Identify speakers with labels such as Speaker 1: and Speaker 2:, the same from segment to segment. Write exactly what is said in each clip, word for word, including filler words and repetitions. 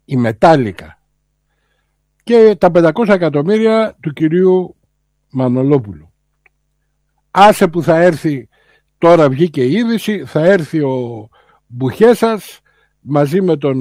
Speaker 1: η Μετάλλικα και τα πεντακόσια εκατομμύρια του κυρίου Μανολόπουλου. Άσε που θα έρθει, τώρα βγήκε η είδηση, θα έρθει ο Μπουχέσας μαζί με τον,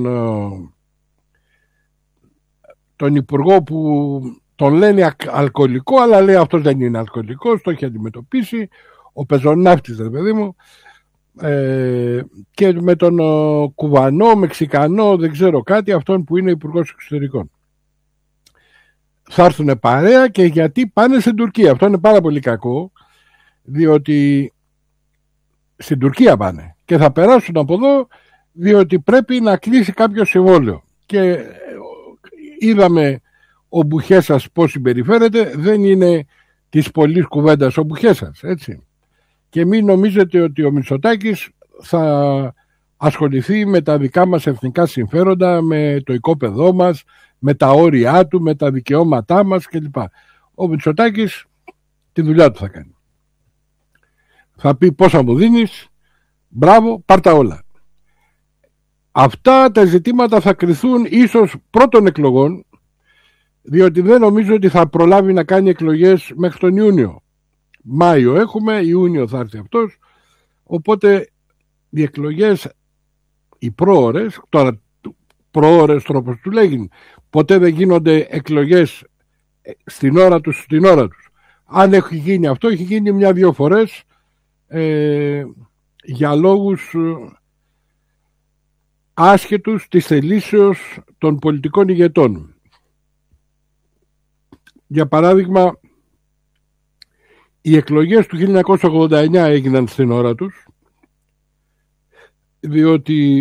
Speaker 1: τον υπουργό που τον λένε αλκοολικό, αλλά λέει αυτός δεν είναι αλκοολικός, το έχει αντιμετωπίσει, ο πεζοναύτης, ρε παιδί μου, ε, και με τον ο, Κουβανό, Μεξικανό, δεν ξέρω κάτι, αυτόν που είναι υπουργός εξωτερικών. Θα έρθουν παρέα, και γιατί πάνε στην Τουρκία. Αυτό είναι πάρα πολύ κακό, διότι στην Τουρκία πάνε και θα περάσουν από εδώ, διότι πρέπει να κλείσει κάποιο συμβόλαιο. Και είδαμε ο Μπουχέσας πώς συμπεριφέρεται, δεν είναι της πολλής κουβέντας ο Μπουχέσας, έτσι. Και μην νομίζετε ότι ο Μητσοτάκης θα ασχοληθεί με τα δικά μας εθνικά συμφέροντα, με το οικόπεδό μας, με τα όρια του, με τα δικαιώματά μας κλπ. Ο Μητσοτάκης τη δουλειά του θα κάνει. Θα πει πόσα μου δίνεις, μπράβο, πάρ' τα όλα. Αυτά τα ζητήματα θα κριθούν ίσως πρώτων εκλογών, διότι δεν νομίζω ότι θα προλάβει να κάνει εκλογές μέχρι τον Ιούνιο. Μάιο έχουμε, Ιούνιο θα έρθει αυτός, οπότε οι εκλογές, οι πρόωρες, τώρα προώρες τρόπος του λέγει, ποτέ δεν γίνονται εκλογές στην ώρα τους, στην ώρα τους. Αν έχει γίνει αυτό, έχει γίνει μια-δυο φορές ε, για λόγους άσχετους της θελήσεως των πολιτικών ηγετών. Για παράδειγμα, οι εκλογές του χίλια εννιακόσια ογδόντα εννιά έγιναν στην ώρα τους, διότι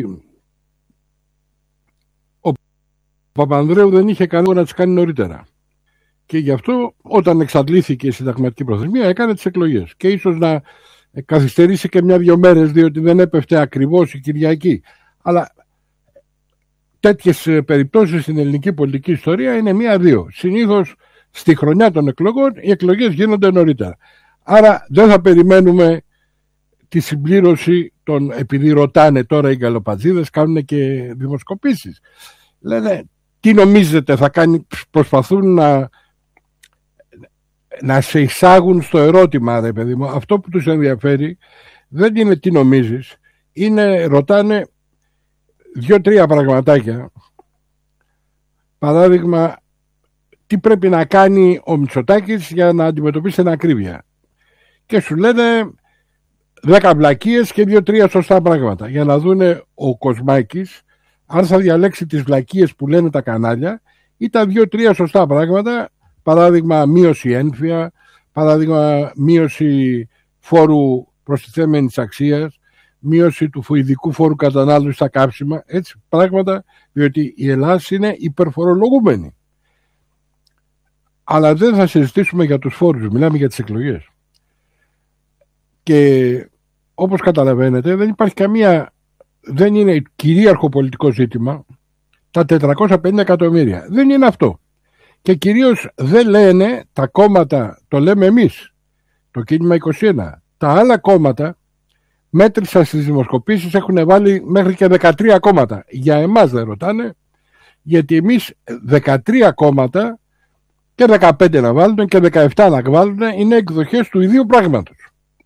Speaker 1: ο Παπανδρέου δεν είχε κανένα να τις κάνει νωρίτερα. Και γι' αυτό όταν εξαντλήθηκε η συνταγματική προθεσμία έκανε τις εκλογές. Και ίσως να καθυστερήσει και μια-δυο μέρες, διότι δεν έπεφτε ακριβώς η Κυριακή. Αλλά τέτοιες περιπτώσεις στην ελληνική πολιτική ιστορία είναι μία-δύο. Συνήθως στη χρονιά των εκλογών οι εκλογές γίνονται νωρίτερα. Άρα δεν θα περιμένουμε τη συμπλήρωση των, επειδή ρωτάνε τώρα οι γκαλοπατζίδες, κάνουν και δημοσκοπήσεις. Λένε, τι νομίζετε θα κάνει, προσπαθούν να, να σε εισάγουν στο ερώτημα, ρε παιδί μου. Αυτό που τους ενδιαφέρει δεν είναι τι νομίζεις, είναι, ρωτάνε δύο-τρία πραγματάκια. Παράδειγμα, τι πρέπει να κάνει ο Μητσοτάκης για να αντιμετωπίσει την ακρίβεια. Και σου λένε δέκα βλακίες και δύο-τρία σωστά πράγματα, για να δούνε ο Κοσμάκης αν θα διαλέξει τις βλακίες που λένε τα κανάλια ή τα δύο-τρία σωστά πράγματα. Παράδειγμα, μείωση ένφια, παράδειγμα, μείωση φόρου προστιθέμενης αξίας, μείωση του ειδικού φόρου κατανάλωσης στα κάψιμα, έτσι πράγματα, διότι η Ελλάδα είναι υπερφορολογούμενη. Αλλά δεν θα συζητήσουμε για τους φόρους, μιλάμε για τις εκλογές. Και όπως καταλαβαίνετε δεν υπάρχει καμία, δεν είναι κυρίαρχο πολιτικό ζήτημα τα τετρακόσια πενήντα εκατομμύρια. Δεν είναι αυτό. Και κυρίως δεν λένε τα κόμματα, το λέμε εμείς, το κίνημα είκοσι ένα. Τα άλλα κόμματα μέτρησα στις δημοσκοπήσεις, έχουν βάλει μέχρι και δεκατρία κόμματα. Για εμάς δεν ρωτάνε, γιατί εμείς δεκατρία κόμματα και δεκαπέντε να βάλουν και δεκαεπτά να βάλουν είναι εκδοχές του ιδίου πράγματος.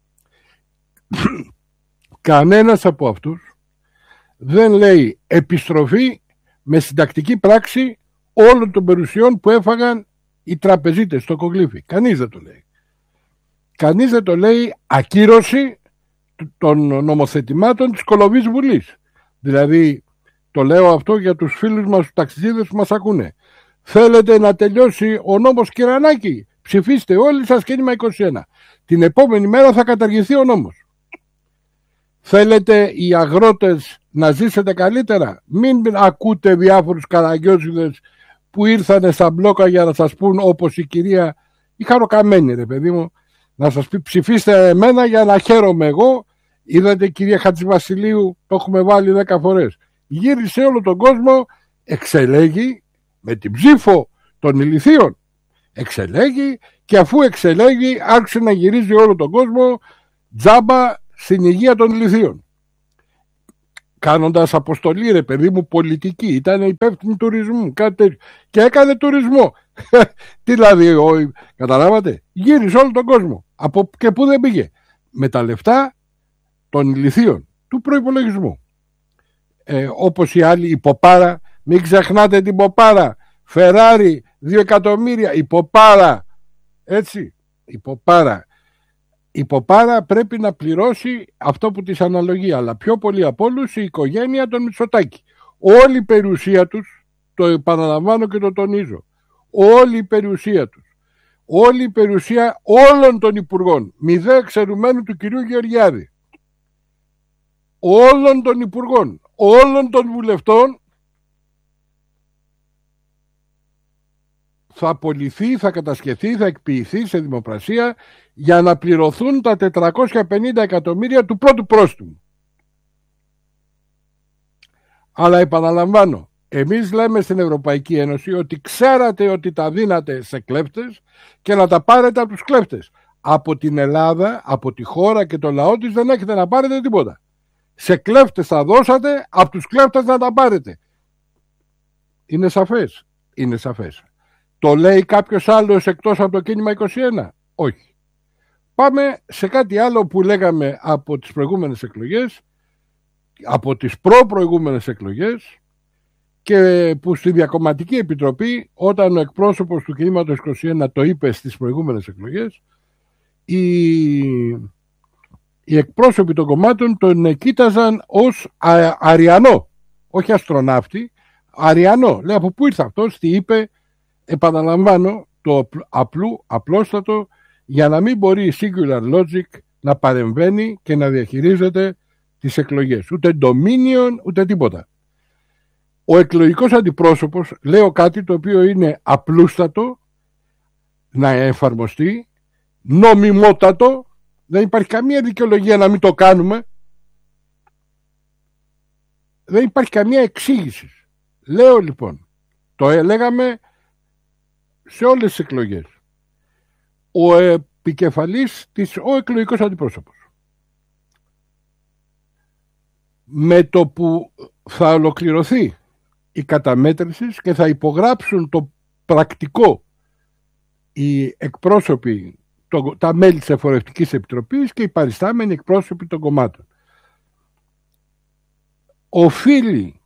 Speaker 1: Κανένας από αυτούς δεν λέει επιστροφή με συντακτική πράξη όλων των περιουσιών που έφαγαν οι τραπεζίτες στο κογλίφι. Κανείς δεν το λέει. Κανείς δεν το λέει ακύρωση των νομοθετημάτων της Κολοβής Βουλής. Δηλαδή, το λέω αυτό για τους φίλους μας, τους ταξιδίδες που μας ακούνε. Θέλετε να τελειώσει ο νόμος Κυρανάκη? Ψηφίστε όλοι σας κίνημα είκοσι ένα. Την επόμενη μέρα θα καταργηθεί ο νόμος. Θέλετε οι αγρότες να ζήσετε καλύτερα? Μην ακούτε διάφορους καραγκιόζιδες που ήρθανε στα μπλόκα για να σας πούν, όπως η κυρία η Χαροκαμένη, ρε παιδί μου, να σας πει ψηφίστε εμένα για να χαίρομαι εγώ. Είδατε, κυρία Χατζηβασιλείου, το έχουμε βάλει δέκα φορές. Γύρισε όλο τον κόσμο, εξελέγει με την ψήφο των ηλιθείων. Εξελέγει, και αφού εξελέγει άρχισε να γυρίζει όλο τον κόσμο τζάμπα στην υγεία των ηλιθείων. κάνοντας αποστολή, ρε παιδί μου, πολιτική, ήταν υπεύθυνη τουρισμού, κάτι τέτοιο, και έκανε τουρισμό. Τι δηλαδή, ο, καταλάβατε, γύρισε όλο τον κόσμο. Από και πού δεν πήγε? Με τα λεφτά των ηλιθείων του προϋπολογισμού. Ε, όπως οι άλλοι, η Ποπάρα, μην ξεχνάτε την Ποπάρα, Φεράρι, δύο εκατομμύρια, η Ποπάρα, έτσι, η Ποπάρα. Η Ποπάρα πρέπει να πληρώσει αυτό που της αναλογεί, αλλά πιο πολύ από όλους η οικογένεια των Μητσοτάκη. Όλη η περιουσία τους, το επαναλαμβάνω και το τονίζω, όλη η περιουσία τους, όλη η περιουσία όλων των υπουργών, μηδέ εξαιρουμένου του κυρίου Γεωργιάδη, όλων των υπουργών, όλων των βουλευτών, θα απολυθεί, θα κατασκευθεί, θα εκποιηθεί σε δημοπρασία για να πληρωθούν τα τετρακόσια πενήντα εκατομμύρια του πρώτου πρόστιμου. Αλλά επαναλαμβάνω, εμείς λέμε στην Ευρωπαϊκή Ένωση ότι ξέρατε ότι τα δίνατε σε κλέφτες και να τα πάρετε από τους κλέφτες. Από την Ελλάδα, από τη χώρα και το λαό της δεν έχετε να πάρετε τίποτα. Σε κλέφτες θα δώσατε, από τους κλέφτες να τα πάρετε. Είναι σαφές? Είναι σαφές. Το λέει κάποιος άλλος εκτός από το κίνημα είκοσι ένα? Όχι. Πάμε σε κάτι άλλο που λέγαμε από τις προηγούμενες εκλογές, από τις προ-προηγούμενες εκλογές, και που στη Διακομματική Επιτροπή, όταν ο εκπρόσωπος του κινήματος είκοσι ένα το είπε στις προηγούμενες εκλογές, οι, οι εκπρόσωποι των κομμάτων τον κοίταζαν ως α, αριανό, όχι αστροναύτη, αριανό. Λέει, από πού ήρθε αυτός, τι είπε? Επαναλαμβάνω, το απλού, απλόστατο, για να μην μπορεί η Singular Logic να παρεμβαίνει και να διαχειρίζεται τις εκλογές. Ούτε dominion, ούτε τίποτα. Ο εκλογικός αντιπρόσωπος, λέω κάτι το οποίο είναι απλούστατο να εφαρμοστεί, νομιμότατο, δεν υπάρχει καμία δικαιολογία να μην το κάνουμε, δεν υπάρχει καμία εξήγηση. Λέω λοιπόν, το έλεγαμε σε όλες τις εκλογές, ο επικεφαλής της, ο εκλογικός αντιπρόσωπος, με το που θα ολοκληρωθεί η καταμέτρηση και θα υπογράψουν το πρακτικό οι εκπρόσωποι, το, τα μέλη της Εφορευτικής Επιτροπής και οι παριστάμενοι εκπρόσωποι των κομμάτων, οφείλει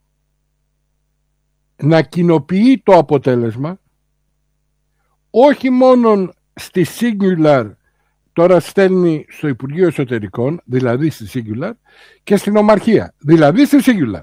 Speaker 1: να κοινοποιεί το αποτέλεσμα όχι μόνο στη Singular, τώρα στέλνει στο Υπουργείο Εσωτερικών, δηλαδή στη Singular, και στην Ομαρχία, δηλαδή στη Singular.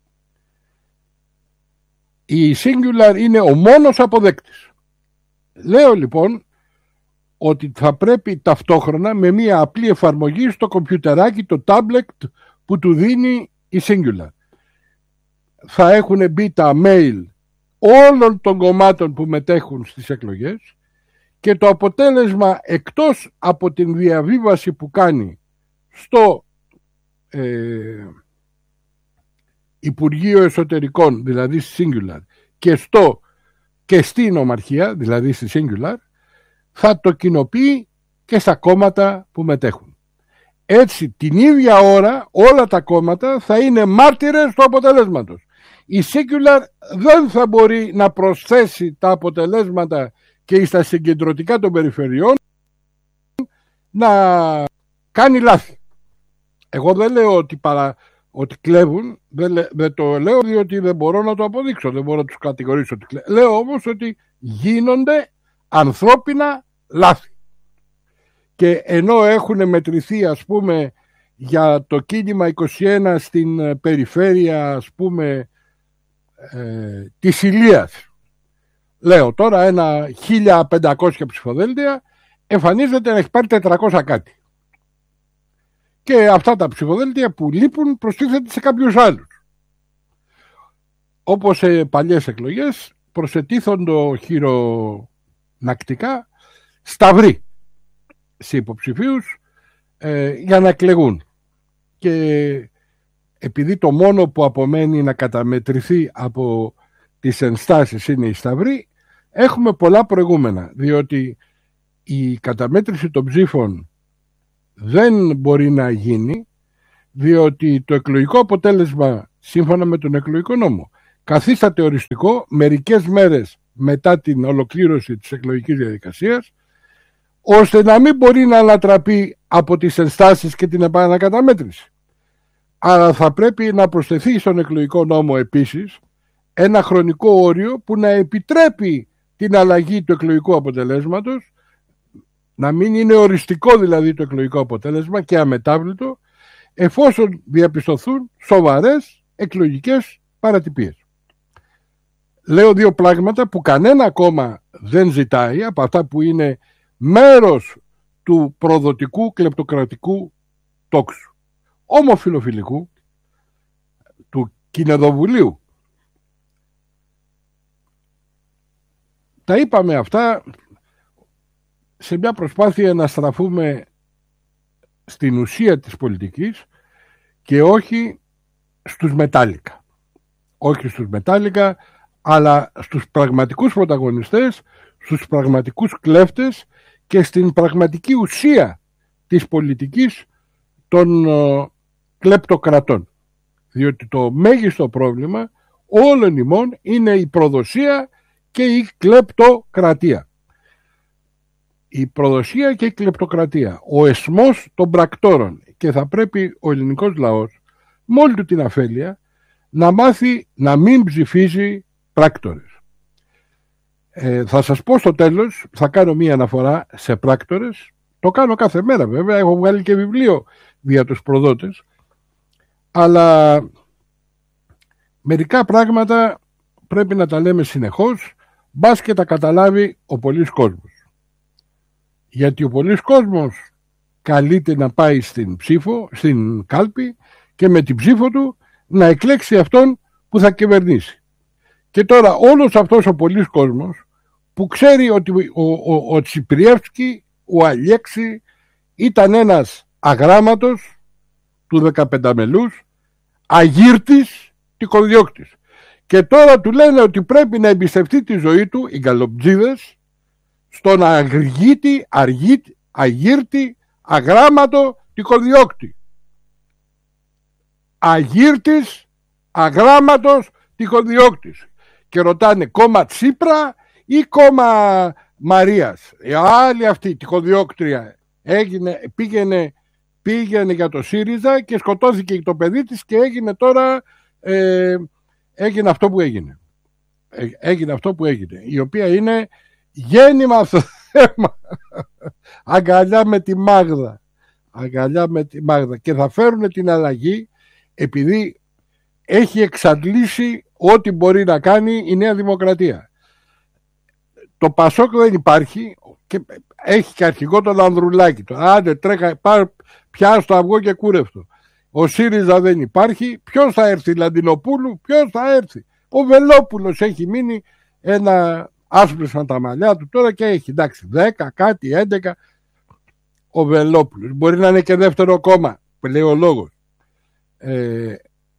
Speaker 1: Η Singular είναι ο μόνος αποδέκτης. Λέω λοιπόν ότι θα πρέπει ταυτόχρονα με μια απλή εφαρμογή στο κομπιουτεράκι, το tablet που του δίνει η Singular, θα έχουν μπει τα mail όλων των κομμάτων που μετέχουν στις εκλογές και το αποτέλεσμα, εκτός από την διαβίβαση που κάνει στο ε, Υπουργείο Εσωτερικών, δηλαδή στη Singular, και, στο, και στην Ομαρχία, δηλαδή στη Singular, θα το κοινοποιεί και στα κόμματα που μετέχουν. Έτσι την ίδια ώρα όλα τα κόμματα θα είναι μάρτυρες του αποτελέσματος. Η Singular δεν θα μπορεί να προσθέσει τα αποτελέσματα και στα συγκεντρωτικά των περιφερειών να κάνει λάθη. Εγώ δεν λέω ότι, παρα, ότι κλέβουν, δεν, δεν το λέω διότι δεν μπορώ να το αποδείξω, δεν μπορώ να τους κατηγορήσω ότι κλέβουν. Λέω όμως ότι γίνονται ανθρώπινα λάθη. Και ενώ έχουν μετρηθεί, ας πούμε, για το κίνημα είκοσι ένα στην περιφέρεια, ας πούμε, ε, της Ηλίας, λέω τώρα ένα χίλια πεντακόσια ψηφοδέλτια, εμφανίζεται να έχει πάρει τετρακόσια κάτι. Και αυτά τα ψηφοδέλτια που λείπουν προστίθεται σε κάποιους άλλους. Όπως σε παλιές εκλογές προσετίθονται χειρονακτικά σταυροί σε υποψηφίους ε, για να εκλεγούν. Και επειδή το μόνο που απομένει να καταμετρηθεί από τις ενστάσεις είναι οι σταυροί, έχουμε πολλά προηγούμενα, διότι η καταμέτρηση των ψήφων δεν μπορεί να γίνει διότι το εκλογικό αποτέλεσμα σύμφωνα με τον εκλογικό νόμο καθίσταται οριστικό μερικές μέρες μετά την ολοκλήρωση της εκλογικής διαδικασίας, ώστε να μην μπορεί να ανατραπεί από τις ενστάσεις και την επανακαταμέτρηση. Άρα θα πρέπει να προσθεθεί στον εκλογικό νόμο επίσης ένα χρονικό όριο που να επιτρέπει την αλλαγή του εκλογικού αποτελέσματος, να μην είναι οριστικό δηλαδή το εκλογικό αποτέλεσμα και αμετάβλητο, εφόσον διαπιστωθούν σοβαρές εκλογικές παρατυπίες. Λέω δύο πράγματα που κανένα κόμμα δεν ζητάει, από αυτά που είναι μέρος του προδοτικού κλεπτοκρατικού τόξου, ομοφιλοφιλικού, του κοινεδοβουλίου. Τα είπαμε αυτά σε μια προσπάθεια να στραφούμε στην ουσία της πολιτικής και όχι στους μετάλλικα. Όχι στους μετάλλικα, αλλά στους πραγματικούς πρωταγωνιστές, στους πραγματικούς κλέφτες και στην πραγματική ουσία της πολιτικής των ε, κλεπτοκρατών. Διότι το μέγιστο πρόβλημα όλων ημών είναι η προδοσία και η κλεπτοκρατία. Η προδοσία και η κλεπτοκρατία, ο εσμός των πρακτόρων, και θα πρέπει ο ελληνικός λαός με όλη του την αφέλεια να μάθει να μην ψηφίζει πράκτορες. Ε, θα σας πω στο τέλος, θα κάνω μία αναφορά σε πράκτορες, το κάνω κάθε μέρα βέβαια, έχω βγάλει και βιβλίο για τους προδότες, αλλά μερικά πράγματα πρέπει να τα λέμε συνεχώς, μπας και τα καταλάβει ο πολύς κόσμος. Γιατί ο πολύς κόσμος καλείται να πάει στην ψήφο, στην κάλπη και με την ψήφο του να εκλέξει αυτόν που θα κυβερνήσει. Και τώρα όλος αυτός ο πολύς κόσμος που ξέρει ότι ο, ο, ο Τσιπριεύσκη, ο Αλέξη ήταν ένας αγράμματος του δεκαπενταμελούς, αγύρτης, τυχοδιώκτης. Και τώρα του λένε ότι πρέπει να εμπιστευτεί τη ζωή του, οι γκαλοπτζίδες, στον αργήτη, αργήτη, αγύρτη, αγράμματο τυχοδιώκτη. Αγύρτης, αγράμματος τυχοδιώκτης. Και ρωτάνε κόμμα Τσίπρα ή κόμμα Μαρίας. Η άλλη αυτή τυχοδιώκτρια έγινε, πήγαινε, πήγαινε για το ΣΥΡΙΖΑ και σκοτώθηκε το παιδί της και έγινε τώρα ε, έγινε αυτό που έγινε. Ε, έγινε αυτό που έγινε. Η οποία είναι γέννημα αυτό το θέμα. Αγκαλιά με τη Μάγδα. Αγκαλιά με τη Μάγδα. Και θα φέρουν την αλλαγή επειδή έχει εξαντλήσει ό,τι μπορεί να κάνει η Νέα Δημοκρατία. Το Πασόκ δεν υπάρχει και έχει και αρχηγό τον Ανδρουλάκη. Το άντε τρέχα, πάρ, πιάσ' το αυγό και κούρευτο. Ο ΣΥΡΙΖΑ δεν υπάρχει. Ποιος θα έρθει, Λαντινοπούλου, ποιος θα έρθει. Ο Βελόπουλος έχει μείνει, ένα άσπρησαν τα μαλλιά του τώρα και έχει εντάξει δέκα, κάτι, έντεκα. Ο Βελόπουλος μπορεί να είναι και δεύτερο κόμμα, λέει ο λόγος. Ε,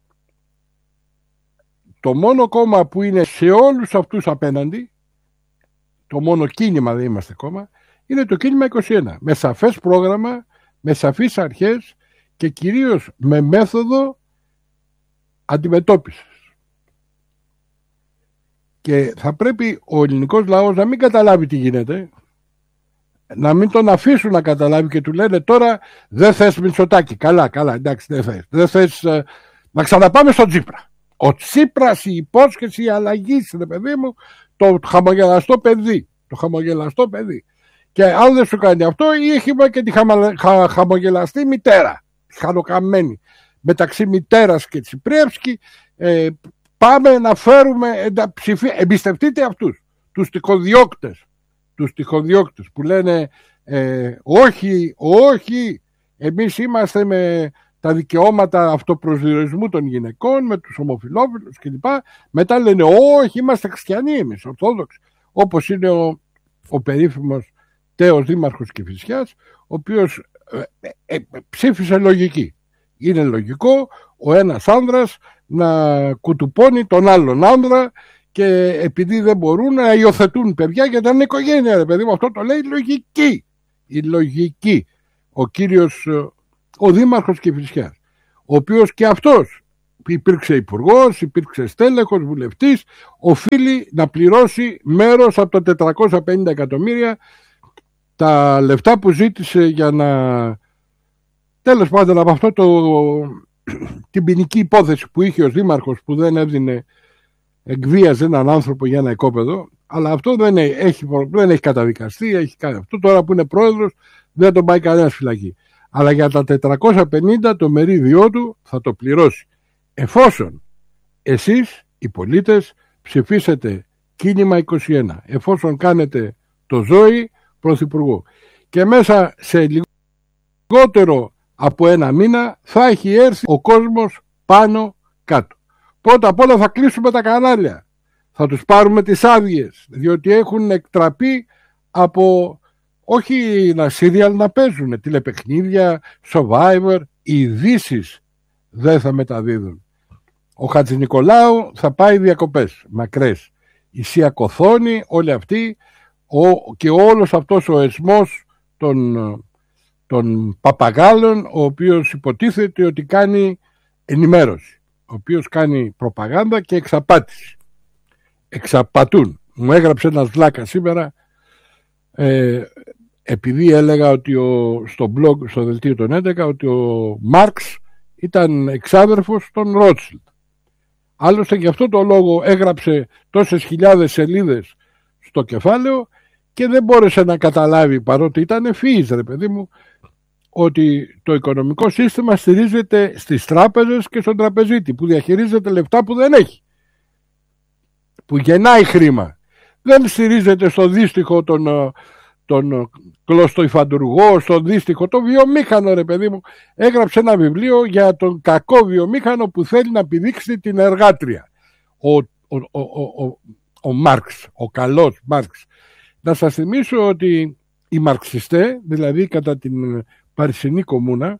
Speaker 1: το μόνο κόμμα που είναι σε όλους αυτούς απέναντι, το μόνο κίνημα, δεν είμαστε κόμμα, είναι το κίνημα είκοσι ένα. Με σαφές πρόγραμμα, με σαφείς αρχές και κυρίως με μέθοδο αντιμετώπισης. Και θα πρέπει ο ελληνικός λαός να μην καταλάβει τι γίνεται, να μην τον αφήσουν να καταλάβει και του λένε τώρα δεν θες Μητσοτάκη. Καλά, καλά, εντάξει, δεν θες. Δεν θες ε, να ξαναπάμε στον Τσίπρα. Ο Τσίπρας, η υπόσχεση, η αλλαγή, ρε παιδί μου, το χαμογελαστό παιδί. Το χαμογελαστό παιδί. Και αν δεν σου κάνει αυτό, είχε και τη χαμα, χα, χαμογελαστή μητέρα. Χαλοκαμένη. Μεταξύ μητέρας και Τσιπριεύσκη, ε, πάμε να φέρουμε, να ψηφί... εμπιστευτείτε αυτούς, τους τυχοδιώκτες. Τους τυχοδιώκτες που λένε ε, όχι, όχι, εμείς είμαστε με τα δικαιώματα αυτοπροσδιορισμού των γυναικών, με τους ομοφυλόφιλους κλπ. Μετά λένε όχι, είμαστε χριστιανοί εμείς, ορθόδοξοι. Όπως είναι ο, ο περίφημος τέος δήμαρχος Κηφισιάς, ο οποίος ε, ε, ε, ψήφισε λογική. Είναι λογικό ο ένας άνδρας να κουτουπώνει τον άλλον άνδρα και επειδή δεν μπορούν να υιοθετούν παιδιά γιατί είναι οικογένεια, ρε παιδί μου, αυτό το λέει η λογική. Η λογική. Ο κύριος, ο δήμαρχος Κηφισιάς, ο οποίος και αυτός υπήρξε υπουργός, υπήρξε στέλεχος, βουλευτής, οφείλει να πληρώσει μέρος από τα τετρακόσια πενήντα εκατομμύρια, τα λεφτά που ζήτησε για να, τέλος πάντων, από αυτό το, την ποινική υπόθεση που είχε ως δήμαρχος, που δεν έδινε, εκβίαζε έναν άνθρωπο για ένα οικόπεδο, αλλά αυτό δεν έχει, δεν έχει καταδικαστεί, έχει κάνει αυτό. Τώρα που είναι πρόεδρος δεν τον πάει κανένας φυλακή. Αλλά για τα τετρακόσια πενήντα το μερίδιό του θα το πληρώσει, εφόσον εσείς οι πολίτες ψηφίσετε κίνημα είκοσι ένα, εφόσον κάνετε το Ζόη πρωθυπουργό, και μέσα σε λιγότερο από ένα μήνα θα έχει έρθει ο κόσμος πάνω κάτω. Πρώτα απ' όλα θα κλείσουμε τα κανάλια, θα τους πάρουμε τις άδειες, διότι έχουν εκτραπεί από, όχι να σύριαλ να παίζουν, τηλεπαιχνίδια, Survivor, οι ειδήσεις δεν θα μεταδίδουν. Ο Χατζηνικολάου θα πάει διακοπές μακρές, η Σία Κοθόνη, όλοι αυτοί, ο, και όλος αυτός ο εσμός των, των παπαγάλων, ο οποίος υποτίθεται ότι κάνει ενημέρωση, ο οποίος κάνει προπαγάνδα και εξαπάτηση. Εξαπατούν. Μου έγραψε ένας βλάκα σήμερα, ε, επειδή έλεγα ότι ο, στο blog, στο δελτίο των έντεκα, ότι ο Μάρξ ήταν εξάδερφος των Ρότσιλντ. Άλλωστε γι' αυτό το λόγο έγραψε τόσες χιλιάδες σελίδες στο κεφάλαιο και δεν μπόρεσε να καταλάβει, παρότι ήταν ευφυής, ρε παιδί μου, ότι το οικονομικό σύστημα στηρίζεται στις τράπεζες και στον τραπεζίτη που διαχειρίζεται λεφτά που δεν έχει, που γεννάει χρήμα. Δεν στηρίζεται στο δύστιχο τον, τον κλωστοϊφαντουργό, στο δύστιχο, το βιομήχανο, ρε παιδί μου. Έγραψε ένα βιβλίο για τον κακό βιομήχανο που θέλει να πηδήξει την εργάτρια. Ο, ο, ο, ο, ο, ο Μάρξ, ο καλός Μάρξ. Να σας θυμίσω ότι οι μαρξιστές, δηλαδή κατά την Παρισινή Κομμούνα,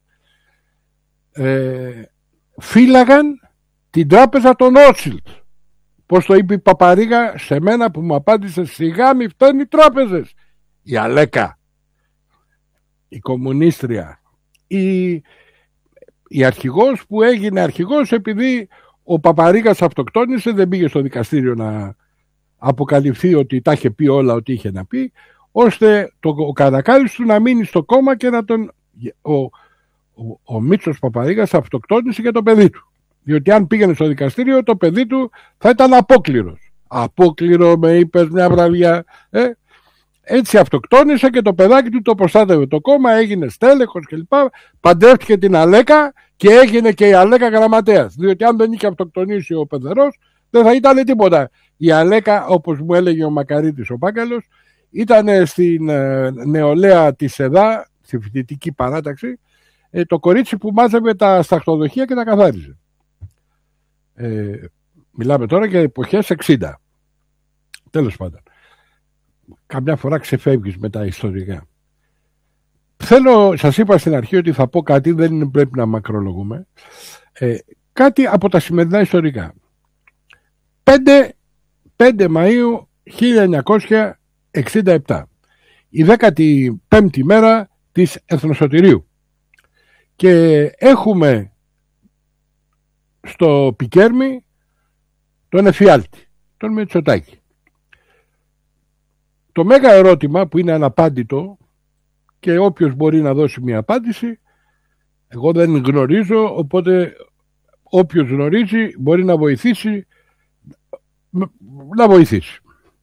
Speaker 1: ε, φύλαγαν την τράπεζα των Ρότσιλντ. Πώς το είπε η Παπαρίγα σε μένα που μου απάντησε, σιγά μη φτάνει οι τράπεζες. Η Αλέκα, η κομμουνίστρια, η, η αρχηγός που έγινε αρχηγός επειδή ο Παπαρίγας αυτοκτόνησε, δεν πήγε στο δικαστήριο να αποκαλυφθεί ότι τα είχε πει όλα ό,τι είχε να πει, ώστε το, ο Καρακάλης του να μείνει στο κόμμα και να τον... Ο, ο, ο Μίτσος Παπαρίγας αυτοκτόνησε για το παιδί του. Διότι αν πήγαινε στο δικαστήριο το παιδί του θα ήταν απόκληρος. Απόκληρο με είπες μια βραδιά. Ε? Έτσι αυτοκτόνησε και το παιδάκι του το προστάτευε το κόμμα, έγινε στέλεχος κλπ. Παντρεύτηκε την Αλέκα και έγινε και η Αλέκα γραμματέας. Διότι αν δεν είχε αυτοκτονήσει ο παιδερός δεν θα ήταν τίποτα. Η Αλέκα, όπως μου έλεγε ο Μακαρίτης ο Πάγκαλος, ήταν στην ε, νεολαία της ΕΔΑ, στη φοιτητική παράταξη, ε, το κορίτσι που μάζευε τα σταχτοδοχεία και τα καθάριζε. Ε, μιλάμε τώρα για εποχές εξήντα. Τέλος πάντων, καμιά φορά ξεφεύγεις με τα ιστορικά. Θέλω, σας είπα στην αρχή ότι θα πω κάτι, δεν πρέπει να μακρολογούμε, ε, κάτι από τα σημερινά ιστορικά. πέντε Μαΐου χίλια εννιακόσια εξήντα επτά, η δέκατη πέμπτη μέρα της Εθνοσωτηρίου, και έχουμε στο Πικέρμι τον εφιάλτη, τον Μητσοτάκη. Το μέγα ερώτημα που είναι αναπάντητο και όποιος μπορεί να δώσει μια απάντηση, εγώ δεν γνωρίζω, οπότε όποιος γνωρίζει μπορεί να βοηθήσει, να βοηθήσει.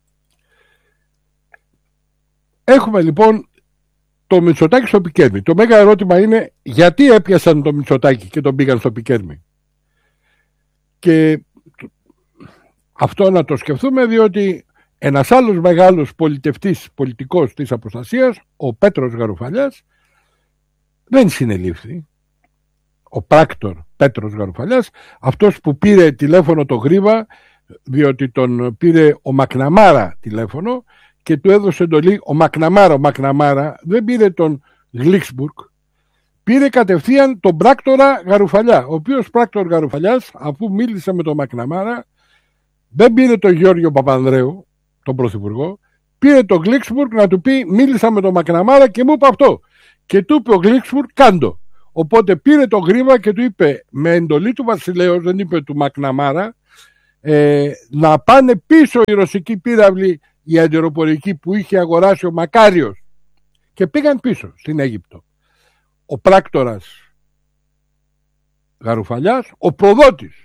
Speaker 1: Έχουμε λοιπόν το Μητσοτάκη στο Πικέρμι. Το μέγα ερώτημα είναι γιατί έπιασαν το Μητσοτάκη και τον πήγαν στο Πικέρμι. Και αυτό να το σκεφτούμε, διότι ένας άλλος μεγάλος πολιτευτής, πολιτικός της αποστασίας, ο Πέτρος Γαρουφαλιάς, δεν συνελήφθη. Ο πράκτορ Πέτρος Γαρουφαλιάς, αυτός που πήρε τηλέφωνο το Γρίβα, διότι τον πήρε ο Μακναμάρα τηλέφωνο και του έδωσε εντολή ο Μακναμάρα. Ο Μακναμάρα δεν πήρε τον Γλίξμπουργκ, πήρε κατευθείαν τον πράκτορα Γαρουφαλιά, ο οποίος πράκτορ Γαρουφαλιάς, αφού μίλησε με τον Μακναμάρα, δεν πήρε τον Γιώργιο Παπανδρέου, τον πρωθυπουργό, πήρε τον Γλίξμπουργκ να του πει, μίλησα με τον Μακναμάρα και μου είπε αυτό. Και του είπε ο Γλίξμπουργκ, κάντο. Οπότε πήρε το Γρίβα και του είπε, με εντολή του βασιλέως, δεν είπε του Μακναμάρα, ε, να πάνε πίσω οι ρωσικοί πύραυλοι, οι αντιεροπορικοί που είχε αγοράσει ο Μακάριος, και πήγαν πίσω στην Αίγυπτο. Ο πράκτορας Γαρουφαλιάς, ο προδότης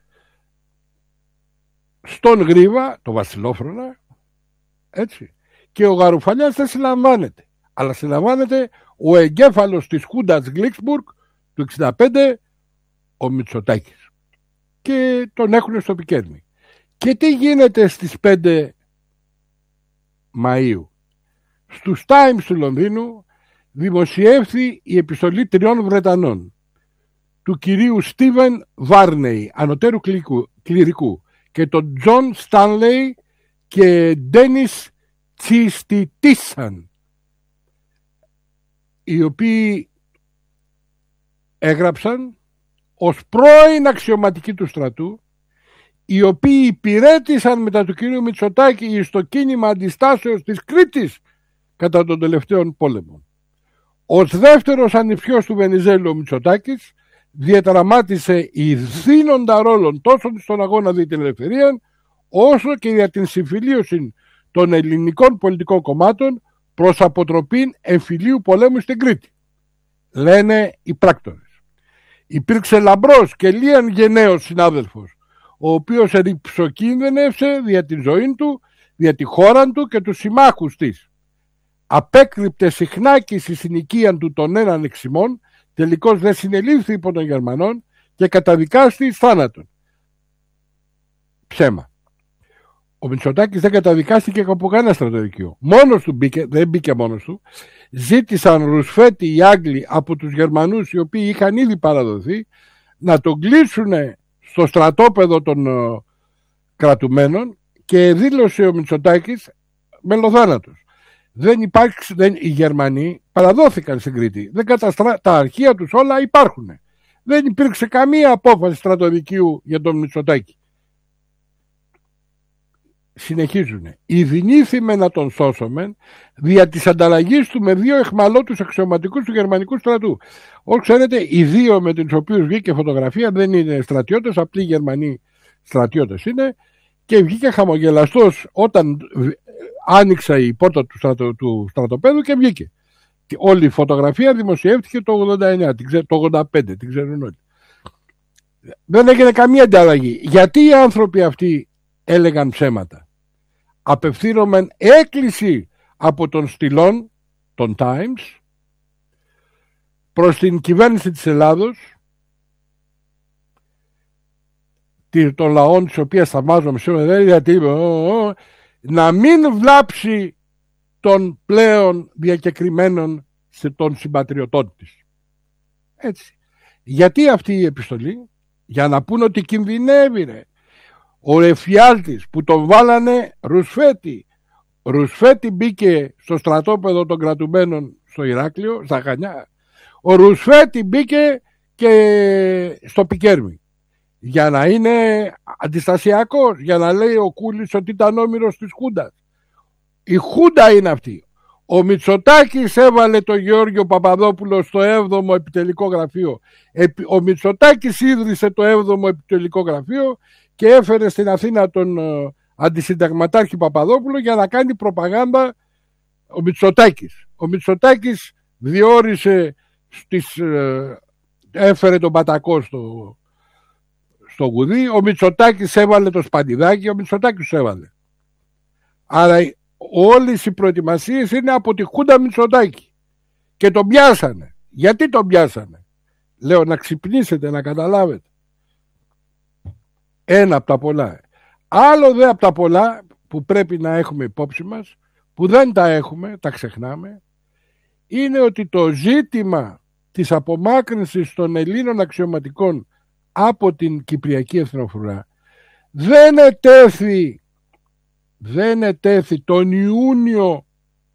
Speaker 1: στον Γρίβα, το βασιλόφρονα, έτσι, και ο Γαρουφαλιάς δεν συλλαμβάνεται, αλλά συλλαμβάνεται ο εγκέφαλος της Χούντας Γκλίξμπουργκ του εξήντα πέντε, ο Μητσοτάκης, και τον έχουν στο Πικέρμι. Και τι γίνεται στις πέντε Μαΐου? Στους Times του Λονδίνου δημοσιεύθη η επιστολή τριών Βρετανών, του κυρίου Στίβεν Βάρνεϊ, ανωτέρου κληρικού, και τον Τζον Στάνλεϊ και Ντένις Τσιστιτίσαν, οι οποίοι έγραψαν ως πρώην αξιωματικοί του στρατού, οι οποίοι υπηρέτησαν μετά του κυρίου Μητσοτάκη στο κίνημα αντιστάσεως της Κρήτης κατά των τελευταίων πόλεμων. Ως δεύτερος ανιψιός του Βενιζέλου, ο Μητσοτάκης διαδραμάτισε ηθήνοντα ρόλων τόσο στον αγώνα δι' την ελευθερία, όσο και για την συμφιλίωση των ελληνικών πολιτικών κομμάτων προς αποτροπή εμφυλίου πολέμου στην Κρήτη, λένε οι πράκτορες. Υπήρξε λαμπρός και λίαν γενναίος συνάδελφος, ο οποίος ερυψοκίνδυνευσε δια τη ζωή του, δια τη χώρα του και τους συμμάχους της. Απέκρυπτε συχνά και στη συνοικία του των έναν εξημών, τελικώς δεν συνελήφθη υπό των Γερμανών και καταδικάστη εις θάνατον. Ψέμα. Ο Μητσοτάκης δεν καταδικάστηκε από κανένα στρατοδικείο. Μόνος του μπήκε, δεν μπήκε μόνος του. Ζήτησαν Ρουσφέτη οι Άγγλοι από τους Γερμανούς, οι οποίοι είχαν ήδη παραδοθεί, να τον κλείσουν στο στρατόπεδο των uh, κρατουμένων, και δήλωσε ο Μητσοτάκης μελοθάνατος. Δεν υπάρχει, δεν, οι Γερμανοί παραδόθηκαν στην Κρήτη. Δεν καταστρα... Τα αρχεία τους όλα υπάρχουν. Δεν υπήρξε καμία απόφαση στρατοδικείου για τον Μητσοτάκη. Συνεχίζουν. Ιδινήθημε να τον σώσομεν δια της ανταλλαγής του με δύο εχμαλώτους αξιωματικούς του γερμανικού στρατού. Όπως ξέρετε, οι δύο με τους οποίους βγήκε φωτογραφία δεν είναι στρατιώτες, απλοί Γερμανοί στρατιώτες είναι, και βγήκε χαμογελαστός όταν άνοιξε η πόρτα του, στρατο, του στρατοπέδου και βγήκε. Και όλη η φωτογραφία δημοσιεύτηκε το ογδόντα εννιά, το ογδόντα πέντε, την ξέρουν όλοι. Δεν έγινε καμία ανταλλαγή. Γιατί οι άνθρωποι αυτοί έλεγαν ψέματα? Απευθύνομεν έκκληση από τον στυλών των Times προς την κυβέρνηση της Ελλάδος, των λαών της οποίας θαυμάζομαι σήμερα, γιατί να μην βλάψει των πλέον διακεκριμένων σε των συμπατριωτών της. Έτσι. Γιατί αυτή η επιστολή? Για να πούν ότι κινδυνεύει, ρε. Ο εφιάλτης που τον βάλανε Ρουσφέτη. Ρουσφέτη μπήκε στο στρατόπεδο των κρατουμένων στο Ηράκλειο, στα Χανιά. Ο Ρουσφέτη μπήκε και στο Πικέρμι. Για να είναι αντιστασιακός, για να λέει ο Κούλης ότι ήταν όμηρος της Χούντας. Η Χούντα είναι αυτή. Ο Μητσοτάκης έβαλε τον Γεώργιο Παπαδόπουλο στο έβδομο επιτελικό γραφείο. Ο Μητσοτάκης ίδρυσε το έβδομο επιτελικό γραφείο και έφερε στην Αθήνα τον uh, αντισυνταγματάρχη Παπαδόπουλο για να κάνει προπαγάνδα ο Μητσοτάκης. Ο Μητσοτάκης διόρισε στις, uh, έφερε τον Πατακό στο, στο Γουδί, ο Μητσοτάκης έβαλε το Σπανιδάκι, ο Μητσοτάκης του έβαλε. Άρα όλες οι προετοιμασίες είναι από τη Χούντα Μητσοτάκη και τον πιάσανε. Γιατί τον πιάσανε? Λέω να ξυπνήσετε, να καταλάβετε. Ένα από τα πολλά. Άλλο δε από τα πολλά που πρέπει να έχουμε υπόψη μας, που δεν τα έχουμε, τα ξεχνάμε, είναι ότι το ζήτημα της απομάκρυνσης των Ελλήνων αξιωματικών από την Κυπριακή Εθνοφρουρά δεν ετέθη δεν ετέθη τον Ιούνιο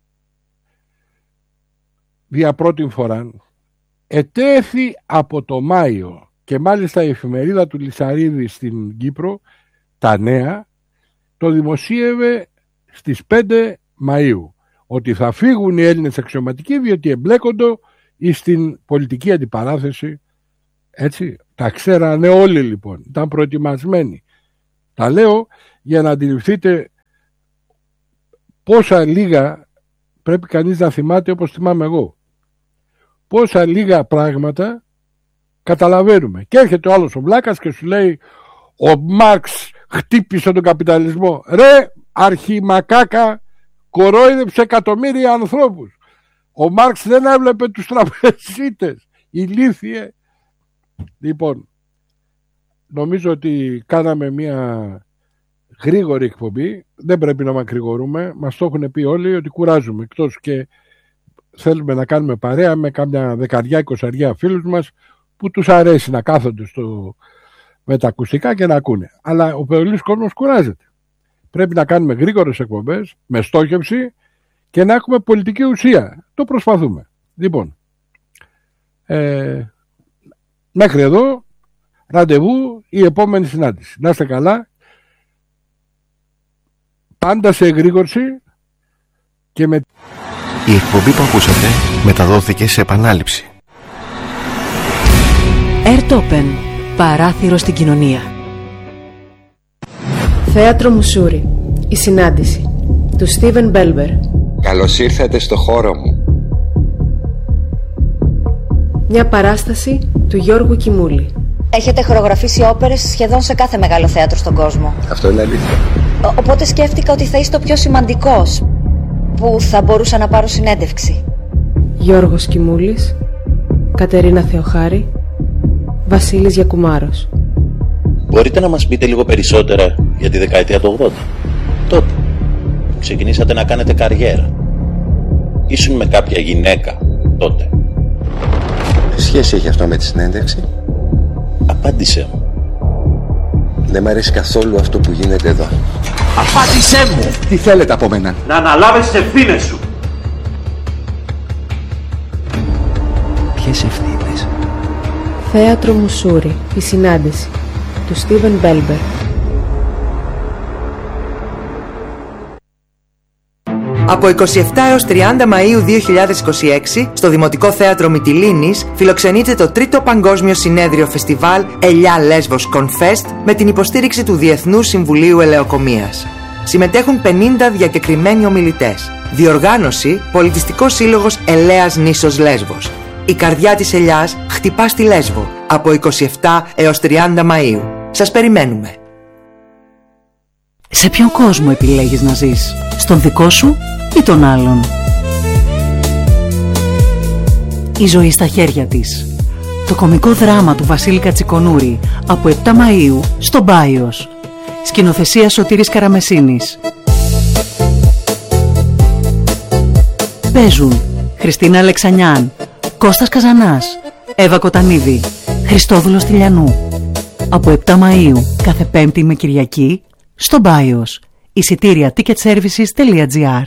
Speaker 1: δια πρώτη φορά, ετέθη από το Μάιο. Και μάλιστα η εφημερίδα του Λυσαρίδη στην Κύπρο, τα Νέα, το δημοσίευε στις πέντε Μαΐου, ότι θα φύγουν οι Έλληνες αξιωματικοί διότι εμπλέκονται ή στην πολιτική αντιπαράθεση. Έτσι, τα ξέρανε όλοι λοιπόν, ήταν προετοιμασμένοι. Τα λέω για να αντιληφθείτε πόσα λίγα πρέπει κανείς να θυμάται, όπως θυμάμαι εγώ. Πόσα λίγα πράγματα καταλαβαίνουμε. Και έρχεται ο άλλος ο Βλάκας και σου λέει ο Μάρξ χτύπησε τον καπιταλισμό. Ρε αρχιμακάκα, κορόιδεψε εκατομμύρια ανθρώπους. Ο Μάρξ δεν έβλεπε τους τραπεζίτες. Ηλίθιε. Λοιπόν, νομίζω ότι κάναμε μια γρήγορη εκπομπή. Δεν πρέπει να μακρηγορούμε. Μας το έχουν πει όλοι ότι κουράζουμε. Εκτός και θέλουμε να κάνουμε παρέα με κάμια δεκαριά, εικοσαριά φίλους μας που τους αρέσει να κάθονται στο... με τα ακουστικά και να ακούνε. Αλλά ο πολλής κόσμος κουράζεται. Πρέπει να κάνουμε γρήγορες εκπομπές με στόχευση και να έχουμε πολιτική ουσία. Το προσπαθούμε. Λοιπόν, ε, μέχρι εδώ ραντεβού η επόμενη συνάντηση. Να είστε καλά. Πάντα σε εγρήγορση και με...
Speaker 2: Η εκπομπή που ακούσατε μεταδόθηκε σε επανάληψη.
Speaker 3: Airtopen, παράθυρο στην κοινωνία.
Speaker 4: Θέατρο Μουσούρι, η συνάντηση του Στίβεν Μπέλμπερ.
Speaker 5: Καλώς ήρθατε στο χώρο μου.
Speaker 4: Μια παράσταση του Γιώργου Κιμούλη.
Speaker 6: Έχετε χορογραφήσει όπερες σχεδόν σε κάθε μεγάλο θέατρο στον κόσμο.
Speaker 5: Αυτό είναι αλήθεια.
Speaker 6: Ο, οπότε σκέφτηκα ότι θα είστε ο πιο σημαντικός που θα μπορούσα να πάρω συνέντευξη.
Speaker 4: Γιώργος Κιμούλης, Κατερίνα Θεοχάρη, Βασίλης Γιακουμάρος.
Speaker 7: Μπορείτε να μας πείτε λίγο περισσότερα για τη δεκαετία του ογδόντα? Τότε ξεκινήσατε να κάνετε καριέρα. Ήσουν με κάποια γυναίκα τότε.
Speaker 5: Τι σχέση έχει αυτό με τη συνέντευξη?
Speaker 7: Απάντησέ μου.
Speaker 5: Δεν μ' αρέσει καθόλου αυτό που γίνεται εδώ.
Speaker 7: Απάντησέ μου!
Speaker 5: Τι θέλετε από μένα?
Speaker 7: Να αναλάβεις τις ευθύνες σου.
Speaker 2: Ποιες ευθύνες?
Speaker 4: Θέατρο Μουσούρι, η συνάντηση του Στίβεν Μπέλμπερ.
Speaker 8: Από είκοσι επτά έως τριάντα Μαΐου δύο χιλιάδες είκοσι έξι στο Δημοτικό Θέατρο Μυτιλήνης φιλοξενείται το τρίτο Παγκόσμιο Συνέδριο Φεστιβάλ Ελιά Λέσβος Confest με την υποστήριξη του Διεθνούς Συμβουλίου Ελεοκομείας. Συμμετέχουν πενήντα διακεκριμένοι ομιλητές. Διοργάνωση Πολιτιστικός Σύλλογος Ελέας Νήσος Λέσβος. Η καρδιά της ελιάς χτυπά στη Λέσβο από είκοσι επτά έως τριάντα Μαΐου. Σας περιμένουμε.
Speaker 3: Σε ποιον κόσμο επιλέγεις να ζεις? Στον δικό σου ή τον άλλον? Η ζωή στα χέρια της. Το κωμικό δράμα του Βασίλη Κατσικονούρη από επτά Μαΐου στο Μπάιος. Σκηνοθεσία Σωτήρης Καραμεσίνης. Παίζουν Χριστίνα Αλεξανιάν, Κώστας Καζανάς, Εύα Κοτανίδη, Χριστόδουλος Τηλιανού. Από επτά Μαΐου κάθε Πέμπτη με Κυριακή στο Μπάιος. Εισιτήρια ticketservices τελεία gr.